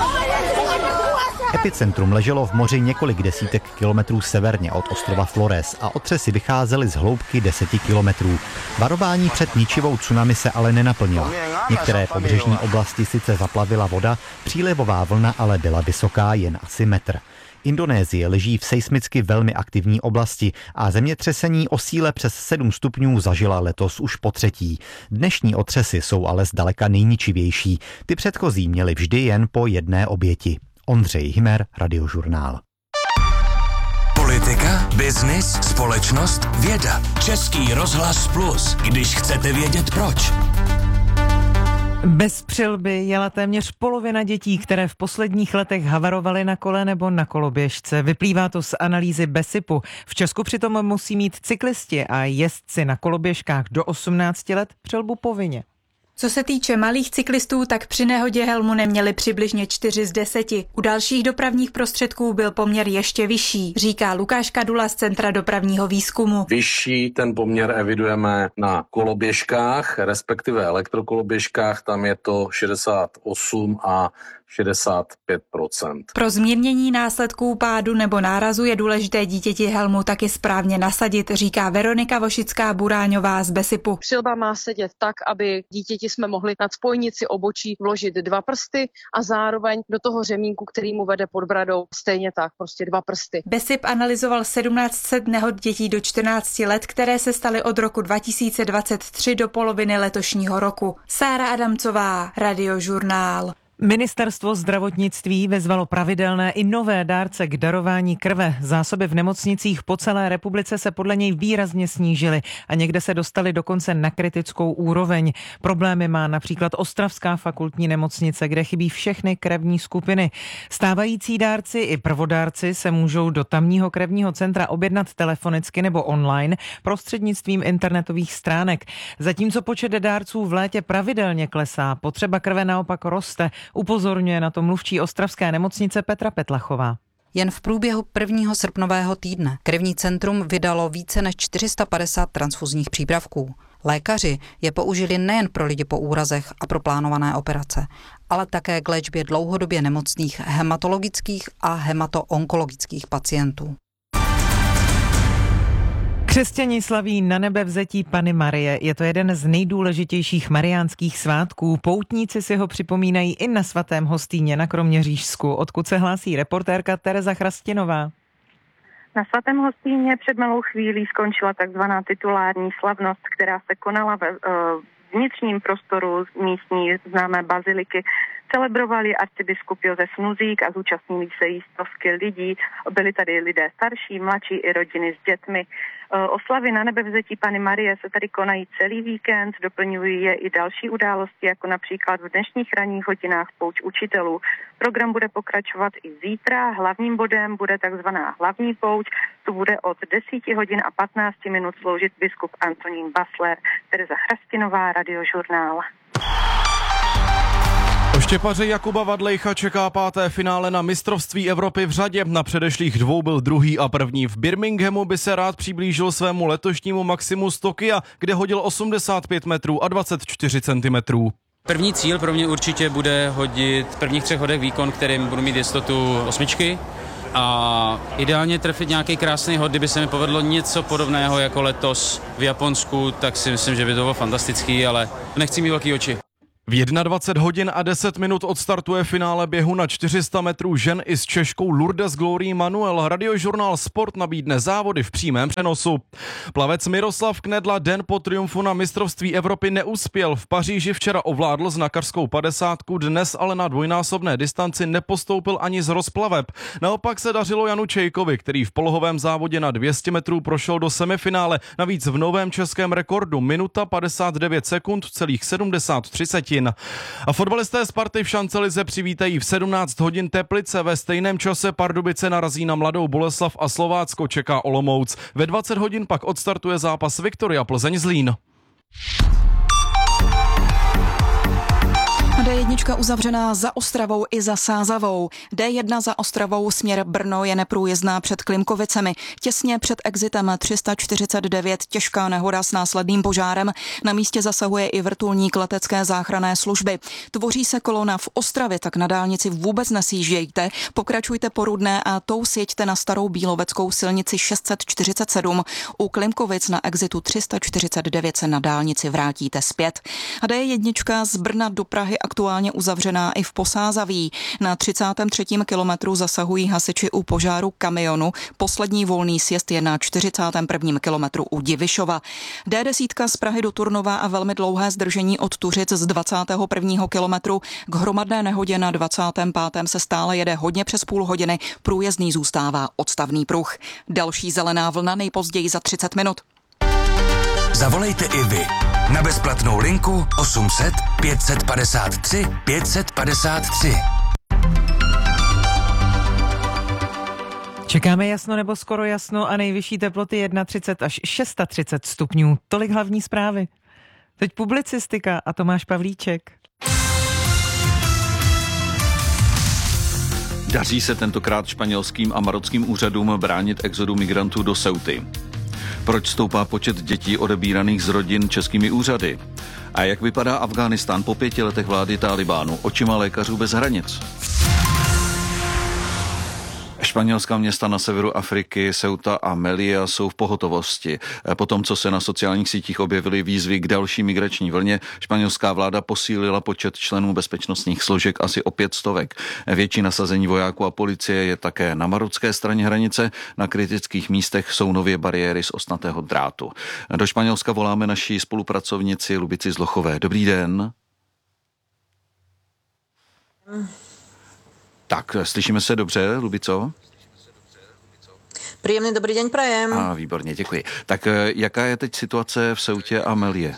Epicentrum leželo v moři několik desítek kilometrů severně od ostrova Flores a otřesy vycházely z hloubky deseti kilometrů. Varování před ničivou tsunami se ale nenaplnilo. Některé pobřežní oblasti sice zaplavila voda, přílivová vlna ale byla vysoká jen asi metr. Indonésie leží v seismicky velmi aktivní oblasti a zemětřesení o síle přes sedm stupňů zažila letos už po třetí. Dnešní otřesy jsou ale zdaleka nejničivější. Ty předchozí měly vždy jen po jedné oběti. Ondřej Himer, Radiožurnál. Politika, biznis, společnost, věda. Český rozhlas Plus, když chcete vědět proč. Bez přilby jela téměř polovina dětí, které v posledních letech havarovaly na kole nebo na koloběžce. Vyplývá to z analýzy BESIPu. V Česku přitom musí mít cyklisti a jezdci na koloběžkách do osmnácti let přilbu povinně. Co se týče malých cyklistů, tak při nehodě helmu neměli přibližně čtyři z deseti. U dalších dopravních prostředků byl poměr ještě vyšší, říká Lukáš Kadula z Centra dopravního výzkumu. Vyšší ten poměr evidujeme na koloběžkách, respektive elektrokoloběžkách, tam je to šedesát osm a šedesát pět procent. Pro zmírnění následků pádu nebo nárazu je důležité dítěti helmu taky správně nasadit, říká Veronika Vošická-Buráňová z BESIPu. Přilba má sedět tak, aby dítěti jsme mohli nad spojnici obočí vložit dva prsty a zároveň do toho řemínku, který mu vede pod bradou, stejně tak, prostě dva prsty. BESIP analyzoval sedmnáct set nehod dětí do čtrnácti let, které se staly od roku dva tisíce dvacet tři do poloviny letošního roku. Sára Adamcová, Radiožurnál. Ministerstvo zdravotnictví vezvalo pravidelné i nové dárce k darování krve. Zásoby v nemocnicích po celé republice se podle něj výrazně snížily a někde se dostaly dokonce na kritickou úroveň. Problémy má například Ostravská fakultní nemocnice, kde chybí všechny krevní skupiny. Stávající dárci i prvodárci se můžou do tamního krevního centra objednat telefonicky nebo online prostřednictvím internetových stránek. Zatímco počet dárců v létě pravidelně klesá, potřeba krve naopak roste. Upozorňuje na to mluvčí ostravské nemocnice Petra Petlachová. Jen v průběhu prvního srpnového týdne krevní centrum vydalo více než čtyři sta padesát transfuzních přípravků. Lékaři je použili nejen pro lidi po úrazech a pro plánované operace, ale také k léčbě dlouhodobě nemocných hematologických a hematoonkologických pacientů. Křesťani slaví na nebevzetí Panny Marie. Je to jeden z nejdůležitějších mariánských svátků. Poutníci si ho připomínají i na svatém Hostýně na Kroměřížsku, odkud se hlásí reportérka Tereza Chrastinová. Na svatém Hostýně před malou chvílí skončila takzvaná titulární slavnost, která se konala ve uh, vnitřním prostoru místní známé baziliky celebrovali arcibiskup Josef Nuzík a zúčastnili se jí stovky lidí. Byli tady lidé starší, mladší i rodiny s dětmi. Oslavy na nebevzetí Panny Marie se tady konají celý víkend, doplňují je i další události, jako například v dnešních ranních hodinách pouč učitelů. Program bude pokračovat i zítra. Hlavním bodem bude takzvaná hlavní pouč. Tu bude od deseti hodin a patnáct minut sloužit biskup Antonín Basler. Tereza Chrastinová, Radiožurnál. Oštěpaře Jakuba Vadlejcha čeká páté finále na mistrovství Evropy v řadě. Na předešlých dvou byl druhý a první. V Birminghamu by se rád přiblížil svému letošnímu maximu z Tokia, kde hodil osmdesát pět metrů a dvacet čtyři centimetrů. První cíl pro mě určitě bude hodit v prvních třech hodech výkon, kterým budu mít jistotu osmičky. A ideálně trefit nějaký krásný hod, kdyby se mi povedlo něco podobného jako letos v Japonsku, tak si myslím, že by to bylo fantastický, ale nechci mít velký oči. V dvacet jedna hodin a deset minut odstartuje finále běhu na čtyři sta metrů žen i s Češkou Lourdes Glory Manuel. Radiožurnál Sport nabídne závody v přímém přenosu. Plavec Miroslav Knedla den po triumfu na mistrovství Evropy neuspěl. V Paříži včera ovládl znakařskou padesátku, dnes ale na dvojnásobné distanci nepostoupil ani z rozplaveb. Naopak se dařilo Janu Čejkovi, který v polohovém závodě na dvě stě metrů prošel do semifinále. Navíc v novém českém rekordu minuta padesát devět sekund, celých sedmdesát tři setin. A fotbalisté Sparty v šancelize přivítají v sedmnáct hodin Teplice. Ve stejném čase Pardubice narazí na Mladou Boleslav a Slovácko čeká Olomouc. Ve dvacet hodin pak odstartuje zápas Viktoria Plzeň Zlín. dé jedna uzavřená za Ostravou i za Sázavou. dé jedna za Ostravou směr Brno je neprůjezdná před Klimkovicemi. Těsně před exitem tři sta čtyřicet devět těžká nehoda s následným požárem. Na místě zasahuje i vrtulník letecké záchranné služby. Tvoří se kolona v Ostravě, tak na dálnici vůbec nesjíždějte. Pokračujte po Rudné a tou sjeďte na starou bíloveckou silnici šest set čtyřicet sedm. U Klimkovic na exitu tři sta čtyřicet devět se na dálnici vrátíte zpět. A dé jedna z Brna do Prahy aktuálně uzavřená i v Posázaví. Na třicátém třetím kilometru zasahují hasiči u požáru kamionu. Poslední volný sjezd je na čtyřicátém prvním kilometru u Divišova. dé deset z Prahy do Turnova a velmi dlouhé zdržení od Tuřic z dvacátého prvního kilometru. K hromadné nehodě na dvacátém pátém se stále jede hodně přes půl hodiny. Průjezdný zůstává odstavný pruh. Další zelená vlna nejpozději za třicet minut. Zavolejte i vy na bezplatnou linku osm set pět set padesát tři pět set padesát tři. Čekáme jasno nebo skoro jasno a nejvyšší teploty třicet jedna až třicet šest stupňů. Tolik hlavní zprávy. Teď publicistika a Tomáš Pavlíček. Daří se tentokrát španělským a marockým úřadům bránit exodu migrantů do Ceuty. Proč stoupá počet dětí odebíraných z rodin českými úřady? A jak vypadá Afghánistán po pěti letech vlády Tálibánu očima lékařů bez hranic? Španělská města na severu Afriky, Ceuta a Melilla, jsou v pohotovosti. Po tom, co se na sociálních sítích objevily výzvy k další migrační vlně, španělská vláda posílila počet členů bezpečnostních složek asi o pět stovek. Větší nasazení vojáků a policie je také na marocké straně hranice. Na kritických místech jsou nově bariéry z ostnatého drátu. Do Španělska voláme naší spolupracovnici Lubici Zlochové. Dobrý den. Hmm. Tak, slyšíme se dobře, Lubico? Príjemný dobrý deň prajem. A výborně, děkuji. Tak jaká je teď situace v Ceutě a Melille?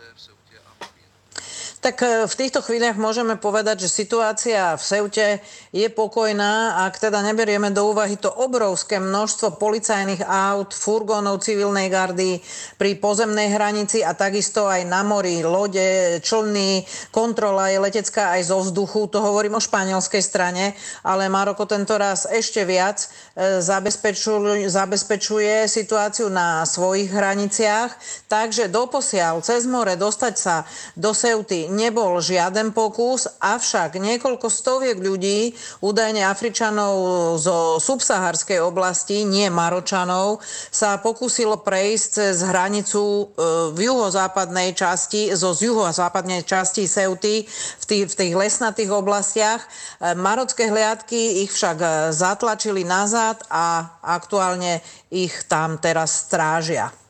Tak v týchto chvíľach môžeme povedať, že situácia v Ceute je pokojná, ak teda neberieme do úvahy to obrovské množstvo policajných aut, furgónov civilnej gardy pri pozemnej hranici a takisto aj na mori, lode, člny, kontrola je letecká aj zo vzduchu, to hovorím o španielskej strane, ale Maroko tento raz ešte viac zabezpečuje, zabezpečuje situáciu na svojich hraniciach, takže doposiaľ cez more dostať sa do Ceuty nebol žiaden pokus, avšak niekoľko stoviek ľudí, údajne Afričanov zo subsaharskej oblasti, nie Maročanov, sa pokúsilo prejsť cez hranicu v juhozápadnej časti, zo z juhozápadnej časti Ceuty v tých, v tých lesnatých oblastiach. Marocké hliadky ich však zatlačili nazad a aktuálne ich tam teraz strážia.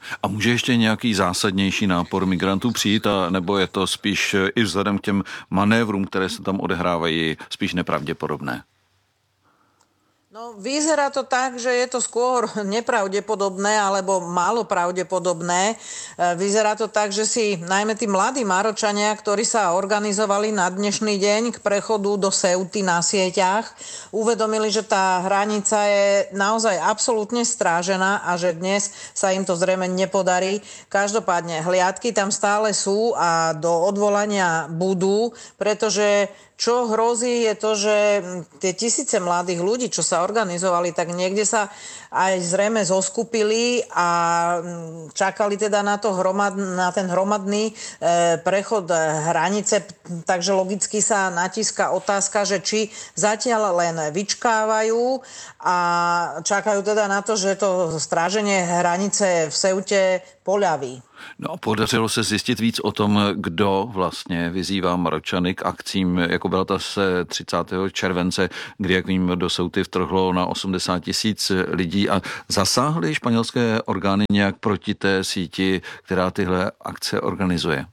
A může ještě nějaký zásadnější nápor migrantů přijít, a nebo je to spíš i vzhledem k těm manévrům, které se tam odehrávají, spíš nepravděpodobné? No, vyzerá to tak, že je to skôr nepravdepodobné alebo málo pravdepodobné. Vyzerá to tak, že si najmä tí mladí Maročania, ktorí sa organizovali na dnešný deň k prechodu do Ceuty na sieťach, uvedomili, že tá hranica je naozaj absolútne strážená a že dnes sa im to zrejme nepodarí. Každopádne hliadky tam stále sú a do odvolania budú, pretože čo hrozí je to, že tie tisíce mladých ľudí, čo sa organizovali, tak niekde sa aj zrejme zoskupili a čakali teda na, to hromad, na ten hromadný e, prechod hranice. Takže logicky sa natíska otázka, že či zatiaľ len vyčkávajú a čakajú teda na to, že to stráženie hranice v Ceute poľaví. No a podařilo se zjistit víc o tom, kdo vlastně vyzývá Maročany k akcím, jako byla ta se třicátého července, kdy, jak vím, do Ceuty vtrhlo na osmdesát tisíc lidí, a zasáhly španělské orgány nějak proti té síti, která tyhle akce organizuje?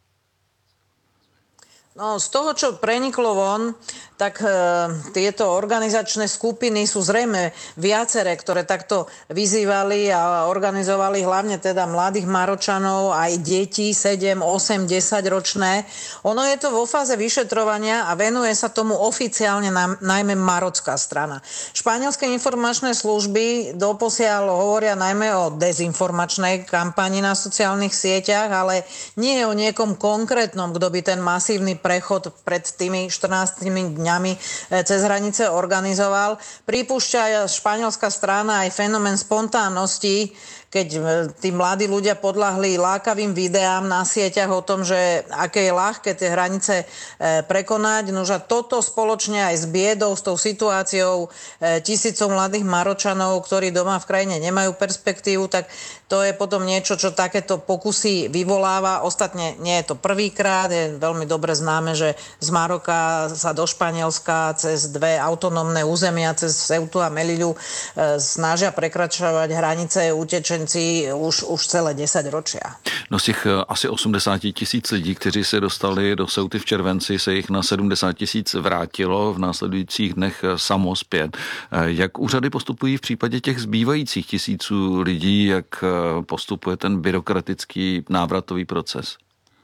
No, z toho, čo preniklo von, tak e, tieto organizačné skupiny sú zrejme viaceré, ktoré takto vyzývali a organizovali hlavne teda mladých Maročanov, aj deti sedem, osem, desať ročné. Ono je to vo fáze vyšetrovania a venuje sa tomu oficiálne na, najmä marocká strana. Španielské informačné služby doposiaľ hovoria najmä o dezinformačnej kampani na sociálnych sieťach, ale nie o niekom konkrétnom, kto by ten masívny prechod pred tými štrnástimi dňami cez hranice organizoval. Pripúšťa španielská strana aj fenomén spontánnosti, keď tí mladí ľudia podľahli lákavým videám na sieťach o tom, že aké je ľahké tie hranice prekonať. Nože toto spoločne aj s biedou, s tou situáciou tisícov mladých Maročanov, ktorí doma v krajine nemajú perspektívu, tak to je potom niečo, čo takéto pokusy vyvoláva. Ostatne nie je to prvýkrát, je veľmi dobre známe, že z Maroka sa do Španielska cez dve autonómne územia, cez Ceutu a Melillu, snažia prekračovať hranice utečenci už, už celé desať ročia. No z těch asi osmdesát tisíc lidí, kteří se dostali do Ceuty v červenci, se jich na sedmdesát tisíc vrátilo v následujících dnech samo zpět. Jak úřady postupují v případě těch zbývajících tisíců lidí, jak postupuje ten byrokratický návratový proces?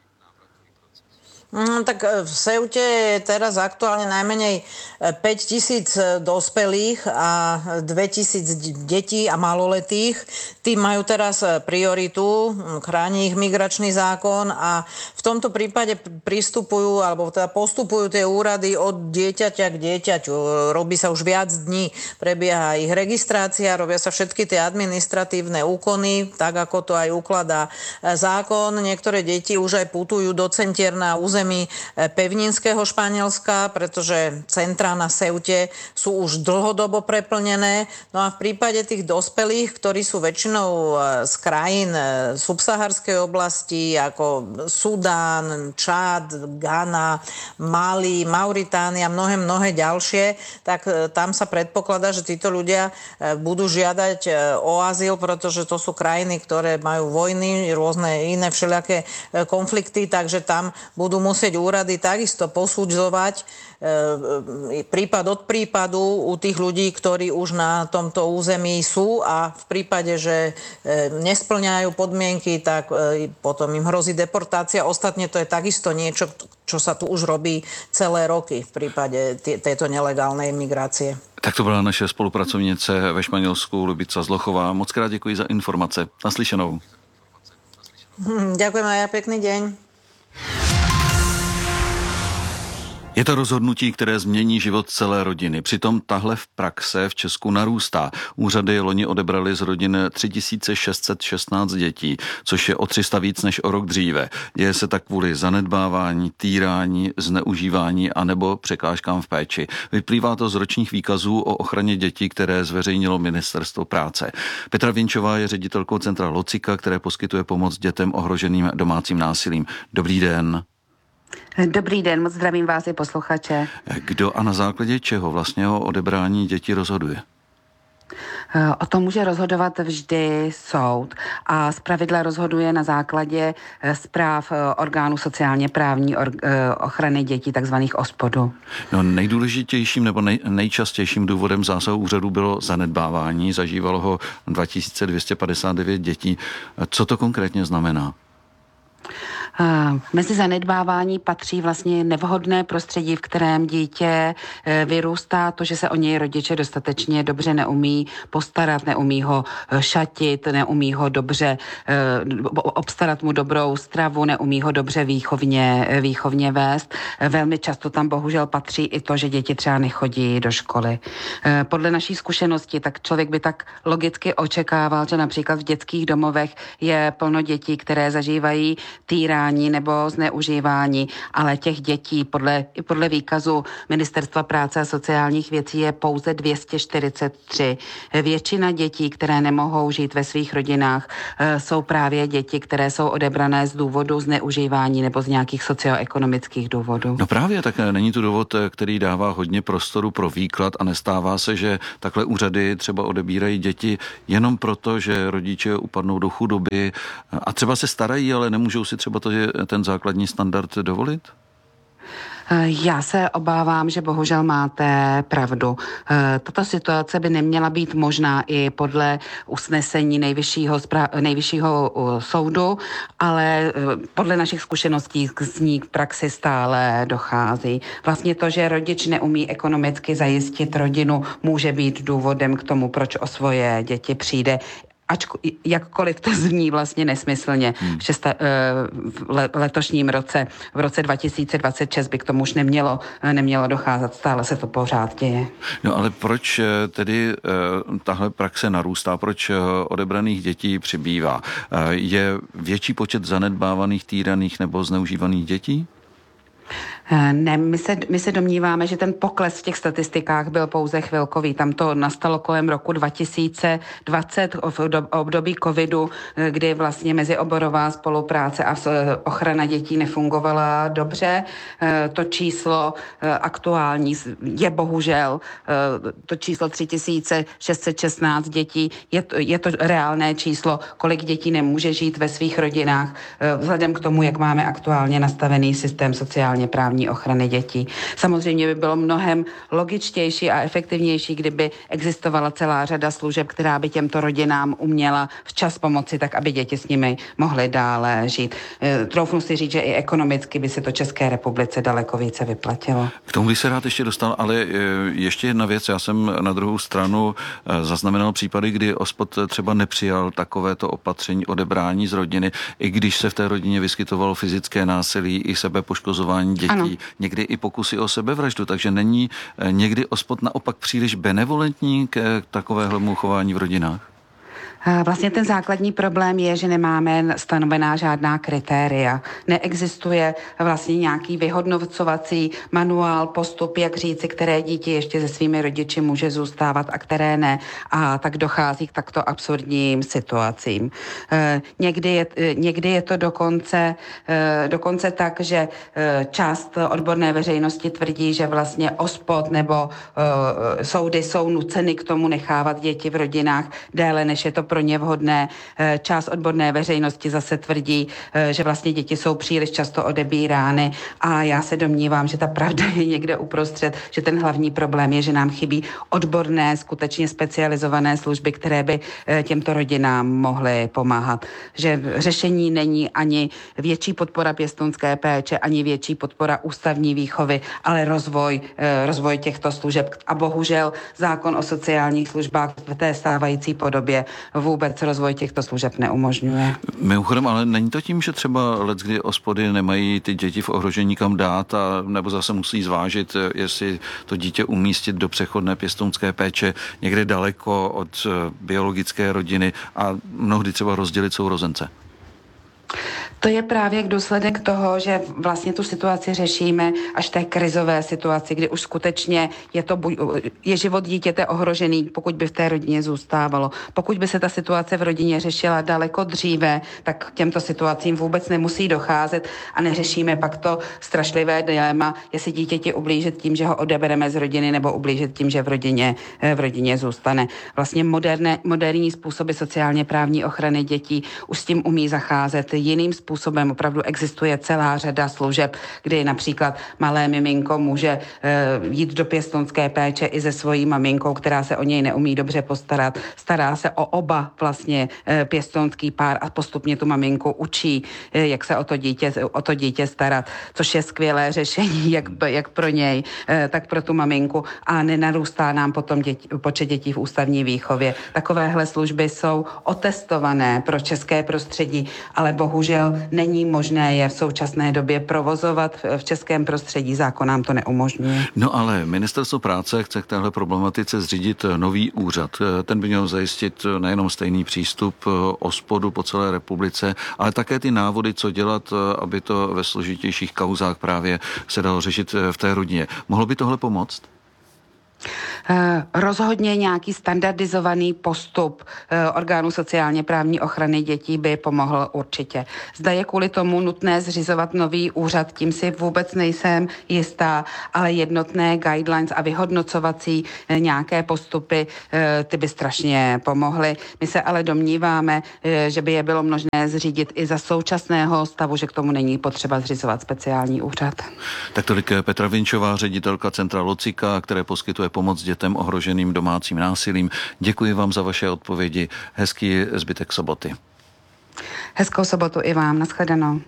Mm, tak v Ceute je teraz aktuálne najmenej päť tisíc dospelých a dvetisíc detí a maloletých. Tí majú teraz prioritu, chráni ich migračný zákon a v tomto prípade pristupujú, alebo teda postupujú tie úrady od dieťaťa k dieťaťu. Robí sa už viac dní, prebieha ich registrácia, robia sa všetky tie administratívne úkony, tak ako to aj ukladá zákon. Niektoré deti už aj putujú do centier na území pevninského Španielska, pretože centrá na Ceute sú už dlhodobo preplnené. No a v prípade tých dospelých, ktorí sú väčšinou z krajín subsaharskej oblasti, ako Sudán, Čad, Ghana, Mali, Mauritánia, mnohé, mnohé ďalšie, tak tam sa predpokladá, že títo ľudia budú žiadať o azyl, pretože to sú krajiny, ktoré majú vojny, rôzne iné všelijaké konflikty, takže tam budú musieť úrady takisto posudzovať e, prípad od prípadu u tých ľudí, ktorí už na tomto území sú a v prípade, že e, nesplňajú podmienky, tak e, potom im hrozí deportácia. Ostatne to je takisto niečo, čo sa tu už robí celé roky v prípade t- tejto nelegálnej migrácie. Tak to byla naše spolupracovnice ve Španělsku Lubica Zlochová. Moc krát děkuji za informace. Naslyšenou. Hm, ďakujem aj ja, pekný deň. Je to rozhodnutí, které změní život celé rodiny. Přitom tahle v praxe v Česku narůstá. Úřady loni odebrali z rodin tři tisíce šest set šestnáct dětí, což je o tři sta víc než o rok dříve. Děje se tak kvůli zanedbávání, týrání, zneužívání anebo překážkám v péči. Vyplývá to z ročních výkazů o ochraně dětí, které zveřejnilo Ministerstvo práce. Petra Vinčová je ředitelkou centra Locika, které poskytuje pomoc dětem ohroženým domácím násilím. Dobrý den. Dobrý den, moc zdravím vás i posluchače. Kdo a na základě čeho vlastně o odebrání dětí rozhoduje? O tom může rozhodovat vždy soud a zpravidla rozhoduje na základě zpráv orgánů sociálně právní ochrany dětí, takzvaných OSPODů. No, nejdůležitějším nebo nej, nejčastějším důvodem zásahu úřadu bylo zanedbávání. Zažívalo ho dva tisíce dvě stě padesát devět dětí. Co to konkrétně znamená? Mezi zanedbávání patří vlastně nevhodné prostředí, v kterém dítě vyrůstá, to, že se o něj rodiče dostatečně dobře neumí postarat, neumí ho šatit, neumí ho dobře obstarat mu dobrou stravu, neumí ho dobře výchovně, výchovně vést. Velmi často tam bohužel patří i to, že děti třeba nechodí do školy. Podle naší zkušenosti, tak člověk by tak logicky očekával, že například v dětských domovech je plno dětí, které zažívají týrání nebo zneužívání, ale těch dětí podle, podle výkazu Ministerstva práce a sociálních věcí je pouze dvě stě čtyřicet tři. Většina dětí, které nemohou žít ve svých rodinách, jsou právě děti, které jsou odebrané z důvodu zneužívání nebo z nějakých socioekonomických důvodů. No právě, tak není to důvod, který dává hodně prostoru pro výklad a nestává se, že takhle úřady třeba odebírají děti jenom proto, že rodiče upadnou do chudoby a třeba se starají, ale nemůžou si třeba to, ten základní standard dovolit? Já se obávám, že bohužel máte pravdu. Tato situace by neměla být možná i podle usnesení nejvyššího, nejvyššího soudu, ale podle našich zkušeností z ní v praxi stále dochází. Vlastně to, že rodič neumí ekonomicky zajistit rodinu, může být důvodem k tomu, proč o svoje děti přijde. Ačko, jakkoliv to zní vlastně nesmyslně, hmm. v, šesta, v letošním roce, v roce dva tisíce dvacet šest by k tomu už nemělo, nemělo docházet, stále se to pořád děje. No ale proč tedy tahle praxe narůstá, proč odebraných dětí přibývá? Je větší počet zanedbávaných, týraných nebo zneužívaných dětí? Ne, my se, my se domníváme, že ten pokles v těch statistikách byl pouze chvilkový. Tam to nastalo kolem roku dva tisíce dvacet v období covidu, kdy vlastně mezioborová spolupráce a ochrana dětí nefungovala dobře. To číslo aktuální je bohužel to číslo tři tisíce šest set šestnáct dětí. Je to, je to reálné číslo, kolik dětí nemůže žít ve svých rodinách, vzhledem k tomu, jak máme aktuálně nastavený systém sociálně právní ochrany dětí. Samozřejmě by bylo mnohem logičtější a efektivnější, kdyby existovala celá řada služeb, která by těmto rodinám uměla včas pomoci, tak aby děti s nimi mohly dále žít. Troufnu si říct, že i ekonomicky by se to České republice daleko více vyplatilo. K tomu bych se rád ještě dostal, ale ještě jedna věc. Já jsem na druhou stranu zaznamenal případy, kdy OSPOD třeba nepřijal takovéto opatření odebrání z rodiny, i když se v té rodině vyskytovalo fyzické násilí i sebepoškozování dětí. Ano. Někdy i pokusy o sebevraždu, takže není někdy OSPOD naopak příliš benevolentní k takovému chování v rodinách? Vlastně ten základní problém je, že nemáme stanovená žádná kritéria. Neexistuje vlastně nějaký vyhodnocovací manuál, postup, jak říci, které dítě ještě se svými rodiči může zůstávat a které ne. A tak dochází k takto absurdním situacím. Někdy je, někdy je to dokonce, dokonce tak, že část odborné veřejnosti tvrdí, že vlastně OSPOD nebo soudy jsou nuceny k tomu nechávat děti v rodinách déle, než je to pro ně vhodné. Část odborné veřejnosti zase tvrdí, že vlastně děti jsou příliš často odebírány a já se domnívám, že ta pravda je někde uprostřed, že ten hlavní problém je, že nám chybí odborné, skutečně specializované služby, které by těmto rodinám mohly pomáhat. Že řešení není ani větší podpora pěstounské péče, ani větší podpora ústavní výchovy, ale rozvoj, rozvoj těchto služeb. A bohužel zákon o sociálních službách v té stávající podobě vůbec rozvoj těchto služeb neumožňuje. Mimochodem, ale není to tím, že třeba leckdy OSPODy nemají ty děti v ohrožení kam dát, a nebo zase musí zvážit, jestli to dítě umístit do přechodné pěstounské péče někde daleko od biologické rodiny a mnohdy třeba rozdělit sourozence? To je právě důsledek toho, že vlastně tu situaci řešíme až té krizové situaci, kdy už skutečně je, to, je život dítěte ohrožený, pokud by v té rodině zůstávalo. Pokud by se ta situace v rodině řešila daleko dříve, tak k těmto situacím vůbec nemusí docházet a neřešíme pak to strašlivé dilema, jestli dítěti ublížit tím, že ho odebereme z rodiny, nebo ublížit tím, že v rodině, v rodině zůstane. Vlastně moderné, moderní způsoby sociálně právní ochrany dětí už s tím umí zacházet jiným způsobem. Způsobem opravdu existuje celá řada služeb, kdy například malé miminko může e, jít do pěstounské péče i se svojí maminkou, která se o něj neumí dobře postarat. Stará se o oba vlastně e, pěstounský pár a postupně tu maminku učí, e, jak se o to dítě, o to dítě starat, což je skvělé řešení, jak, jak pro něj, e, tak pro tu maminku a nenarůstá nám potom děti, počet dětí v ústavní výchově. Takovéhle služby jsou otestované pro české prostředí, ale bohužel není možné je v současné době provozovat v českém prostředí, zákon nám to neumožňuje. No ale Ministerstvo práce chce k téhle problematice zřídit nový úřad. Ten by měl zajistit nejenom stejný přístup OSPODu po celé republice, ale také ty návody, co dělat, aby to ve složitějších kauzách právě se dalo řešit v té rodině. Mohlo by tohle pomoct? Rozhodně nějaký standardizovaný postup orgánů sociálně právní ochrany dětí by pomohl určitě. Zda je kvůli tomu nutné zřizovat nový úřad, tím si vůbec nejsem jistá, ale jednotné guidelines a vyhodnocovací nějaké postupy, ty by strašně pomohly. My se ale domníváme, že by je bylo možné zřídit i za současného stavu, že k tomu není potřeba zřizovat speciální úřad. Tak tolik Petra Vinčová, ředitelka Centra Locika, které poskytuje pomoc dětem ohroženým domácím násilím. Děkuji vám za vaše odpovědi. Hezký zbytek soboty. Hezkou sobotu i vám. Nashledanou.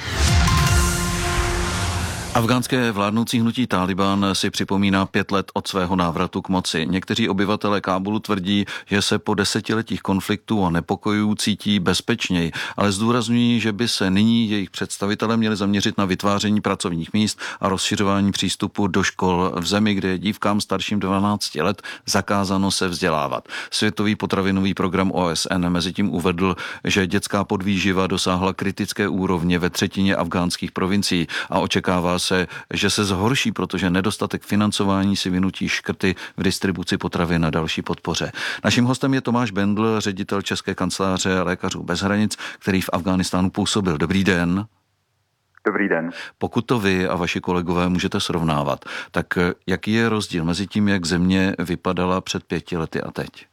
Afgánské vládnoucí hnutí Tálibán si připomíná pět let od svého návratu k moci. Někteří obyvatelé Kábulu tvrdí, že se po desetiletích konfliktů a nepokojů cítí bezpečněji, ale zdůrazňují, že by se nyní jejich představitelé měli zaměřit na vytváření pracovních míst a rozšiřování přístupu do škol v zemi, kde je dívkám starším dvanácti let zakázáno se vzdělávat. Světový potravinový program O S N mezitím uvedl, že dětská podvýživa dosáhla kritické úrovně ve třetině afgánských provincií a očekává se, že se zhorší, protože nedostatek financování si vynutí škrty v distribuci potravin a další podpoře. Naším hostem je Tomáš Bendl, ředitel České kanceláře Lékařů bez hranic, který v Afghánistánu působil. Dobrý den. Dobrý den. Pokud to vy a vaši kolegové můžete srovnávat, tak jaký je rozdíl mezi tím, jak země vypadala před pěti lety a teď?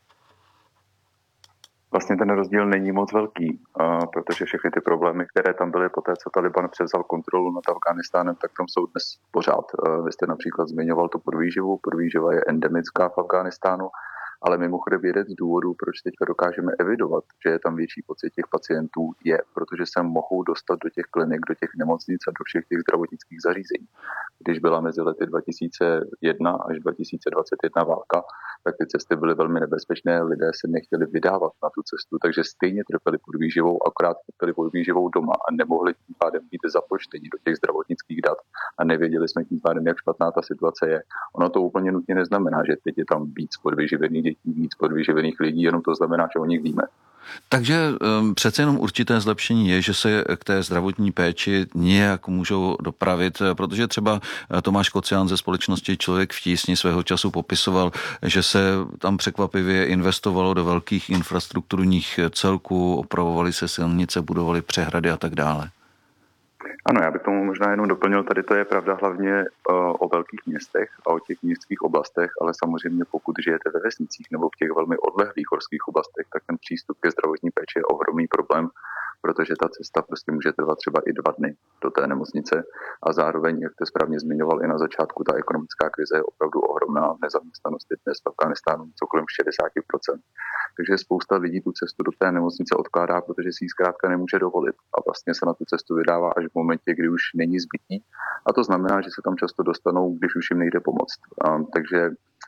Vlastně ten rozdíl není moc velký, protože všechny ty problémy, které tam byly po té, co Taliban převzal kontrolu nad Afghánistánem, tak tam jsou dnes pořád. Vy jste například zmiňoval tu podvýživu. Podvýživa je endemická v Afghánistánu, ale mimochodem jeden z důvodů, proč teďka dokážeme evidovat, že je tam větší pocit těch pacientů, je, protože se mohou dostat do těch klinik, do těch nemocnic a do všech těch zdravotnických zařízení. Když byla mezi lety dva tisíce jedna až dva tisíce dvacet jedna válka, tak ty cesty byly velmi nebezpečné, lidé se nechtěli vydávat na tu cestu, takže stejně trpěli podvýživou, akorát trpěli podvýživou doma a nemohli tím pádem být započteni do těch zdravotnických dat a nevěděli jsme tím pádem, jak špatná ta situace je. Ono to úplně nutně neznamená, že teď je tam víc podvyživených dětí, víc podvyživených lidí, jenom to znamená, že o nich víme. Takže um, přece jenom určité zlepšení je, že se k té zdravotní péči nějak můžou dopravit, protože třeba Tomáš Kocián ze společnosti Člověk v tísni svého času popisoval, že se tam překvapivě investovalo do velkých infrastrukturních celků, opravovaly se silnice, budovaly přehrady a tak dále. Ano, já bych tomu možná jenom doplnil, tady to je pravda hlavně uh, o velkých městech a o těch městských oblastech, ale samozřejmě pokud žijete ve vesnicích nebo v těch velmi odlehlých horských oblastech, tak ten přístup ke zdravotní péči je ohromný problém, protože ta cesta prostě může trvat třeba i dva dny do té nemocnice a zároveň, jak jste správně zmiňoval i na začátku, ta ekonomická krize je opravdu ohromná, nezaměstnanost je dnes v Afghánistánu něco kolem šedesát procent. Takže spousta lidí tu cestu do té nemocnice odkládá, protože si ji zkrátka nemůže dovolit a vlastně se na tu cestu vydává až v momentě, kdy už není zbytí. A to znamená, že se tam často dostanou, když už jim nejde pomoct. A, takže to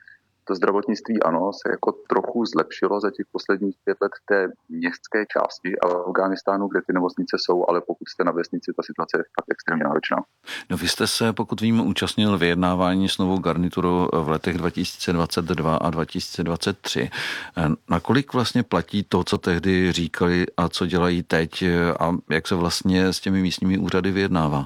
To zdravotnictví ano, se jako trochu zlepšilo za těch posledních pět let v té městské části Afghánistánu, kde ty nemocnice jsou, ale pokud jste na vesnici, ta situace je fakt extrémně náročná. No vy jste se, pokud vím, účastnil vyjednávání s novou garniturou v letech dva tisíce dvacet dva a dva tisíce dvacet tři. Nakolik vlastně platí to, co tehdy říkali a co dělají teď a jak se vlastně s těmi místními úřady vyjednává?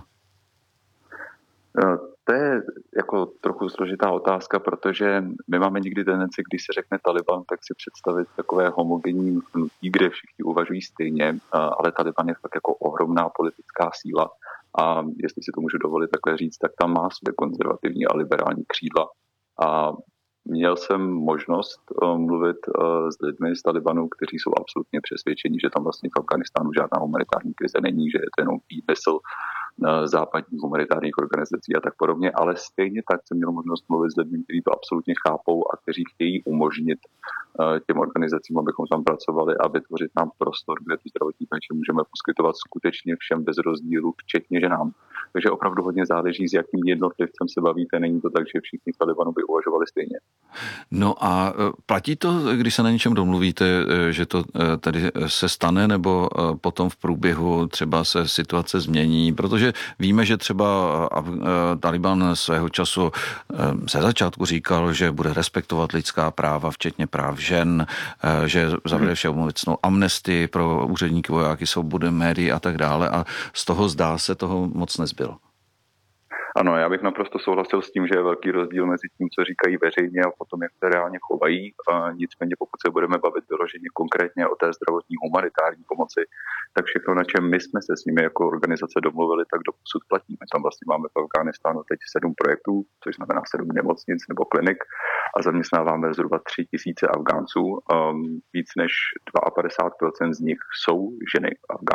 To je jako trochu složitá otázka, protože my máme někdy tendenci, když se řekne Taliban, tak si představit takové homogenní hnutí, kde všichni uvažují stejně, ale Taliban je fakt jako ohromná politická síla a jestli si to můžu dovolit takhle říct, tak tam má své konzervativní a liberální křídla. A měl jsem možnost mluvit s lidmi z Talibanu, kteří jsou absolutně přesvědčeni, že tam vlastně v Afghánistánu žádná humanitární krize není, že je to jenom výmysl západních humanitárních organizací a tak podobně, ale stejně tak jsem měl možnost mluvit s lidmi, kteří to absolutně chápou a kteří chtějí umožnit těm organizacím, abychom tam pracovali a vytvořit nám prostor, kde tu zdravotní péči můžeme poskytovat skutečně všem bez rozdílu, včetně ženám. Takže opravdu hodně záleží, s jakým jednotlivcem se bavíte. Není to tak, že všichni v Talibanu by uvažovali stejně. No a platí to, když se na něčem domluvíte, že to tady se stane, nebo potom v průběhu třeba se situace změní, protože víme, že třeba Taliban svého času ze začátku říkal, že bude respektovat lidská práva, včetně práv žen, že zavede všeobecnou amnestii pro úředníky, vojáky, svobody médií a tak dále a z toho zdá se toho moc nezbylo. Ano, já bych naprosto souhlasil s tím, že je velký rozdíl mezi tím, co říkají veřejně a potom, jak se reálně chovají. A nicméně, pokud se budeme bavit vyloženě konkrétně o té zdravotní humanitární pomoci, tak všechno, na čem my jsme se s nimi jako organizace domluvili, tak doposud platíme. Tam vlastně máme v Afghánistánu teď sedm projektů, což znamená sedm nemocnic nebo klinik a zaměstnáváme zhruba tři tisíce Afgánců. Um, víc než padesát dva procent z nich jsou ženy Afgánky.